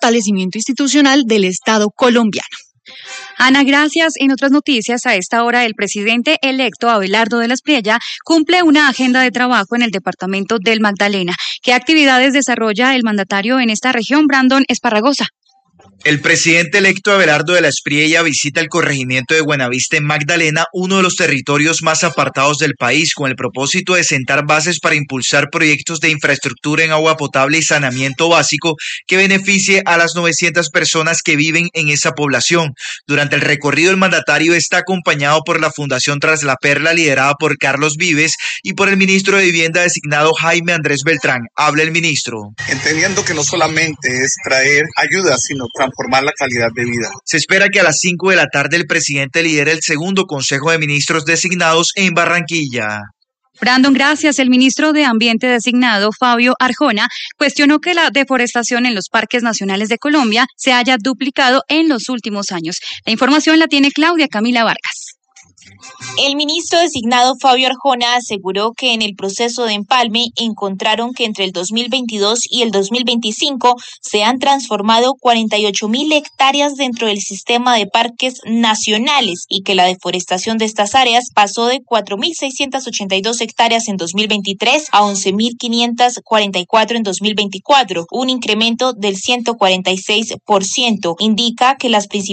fortalecimiento institucional del Estado colombiano. Ana, gracias. En otras noticias, a esta hora el presidente electo Abelardo de la Espriella cumple una agenda de trabajo en el departamento del Magdalena. ¿Qué actividades desarrolla el mandatario en esta región? Brandon Esparragosa. El presidente electo Abelardo de la Espriella visita el corregimiento de Buenavista en Magdalena, uno de los territorios más apartados del país, con el propósito de sentar bases para impulsar proyectos de infraestructura en agua potable y saneamiento básico que beneficie a las 900 personas que viven en esa población. Durante el recorrido, el mandatario está acompañado por la Fundación Tras la Perla, liderada por Carlos Vives, y por el ministro de Vivienda designado Jaime Andrés Beltrán. Habla el ministro. Entendiendo que no solamente es traer ayuda, sino transformar la calidad de vida. Se espera que a las 5 de la tarde el presidente lidere el segundo Consejo de Ministros designados en Barranquilla. Brandon, gracias. El ministro de Ambiente designado, Fabio Arjona, cuestionó que la deforestación en los parques nacionales de Colombia se haya duplicado en los últimos años. La información la tiene Claudia Camila Vargas. El ministro designado Fabio Arjona aseguró que en el proceso de empalme encontraron que entre el 2022 y el 2025 se han transformado 48.000 hectáreas dentro del sistema de parques nacionales y que la deforestación de estas áreas pasó de 4.682 hectáreas en 2023 a 11.544 en 2024, un incremento del 146%. Indica que las principales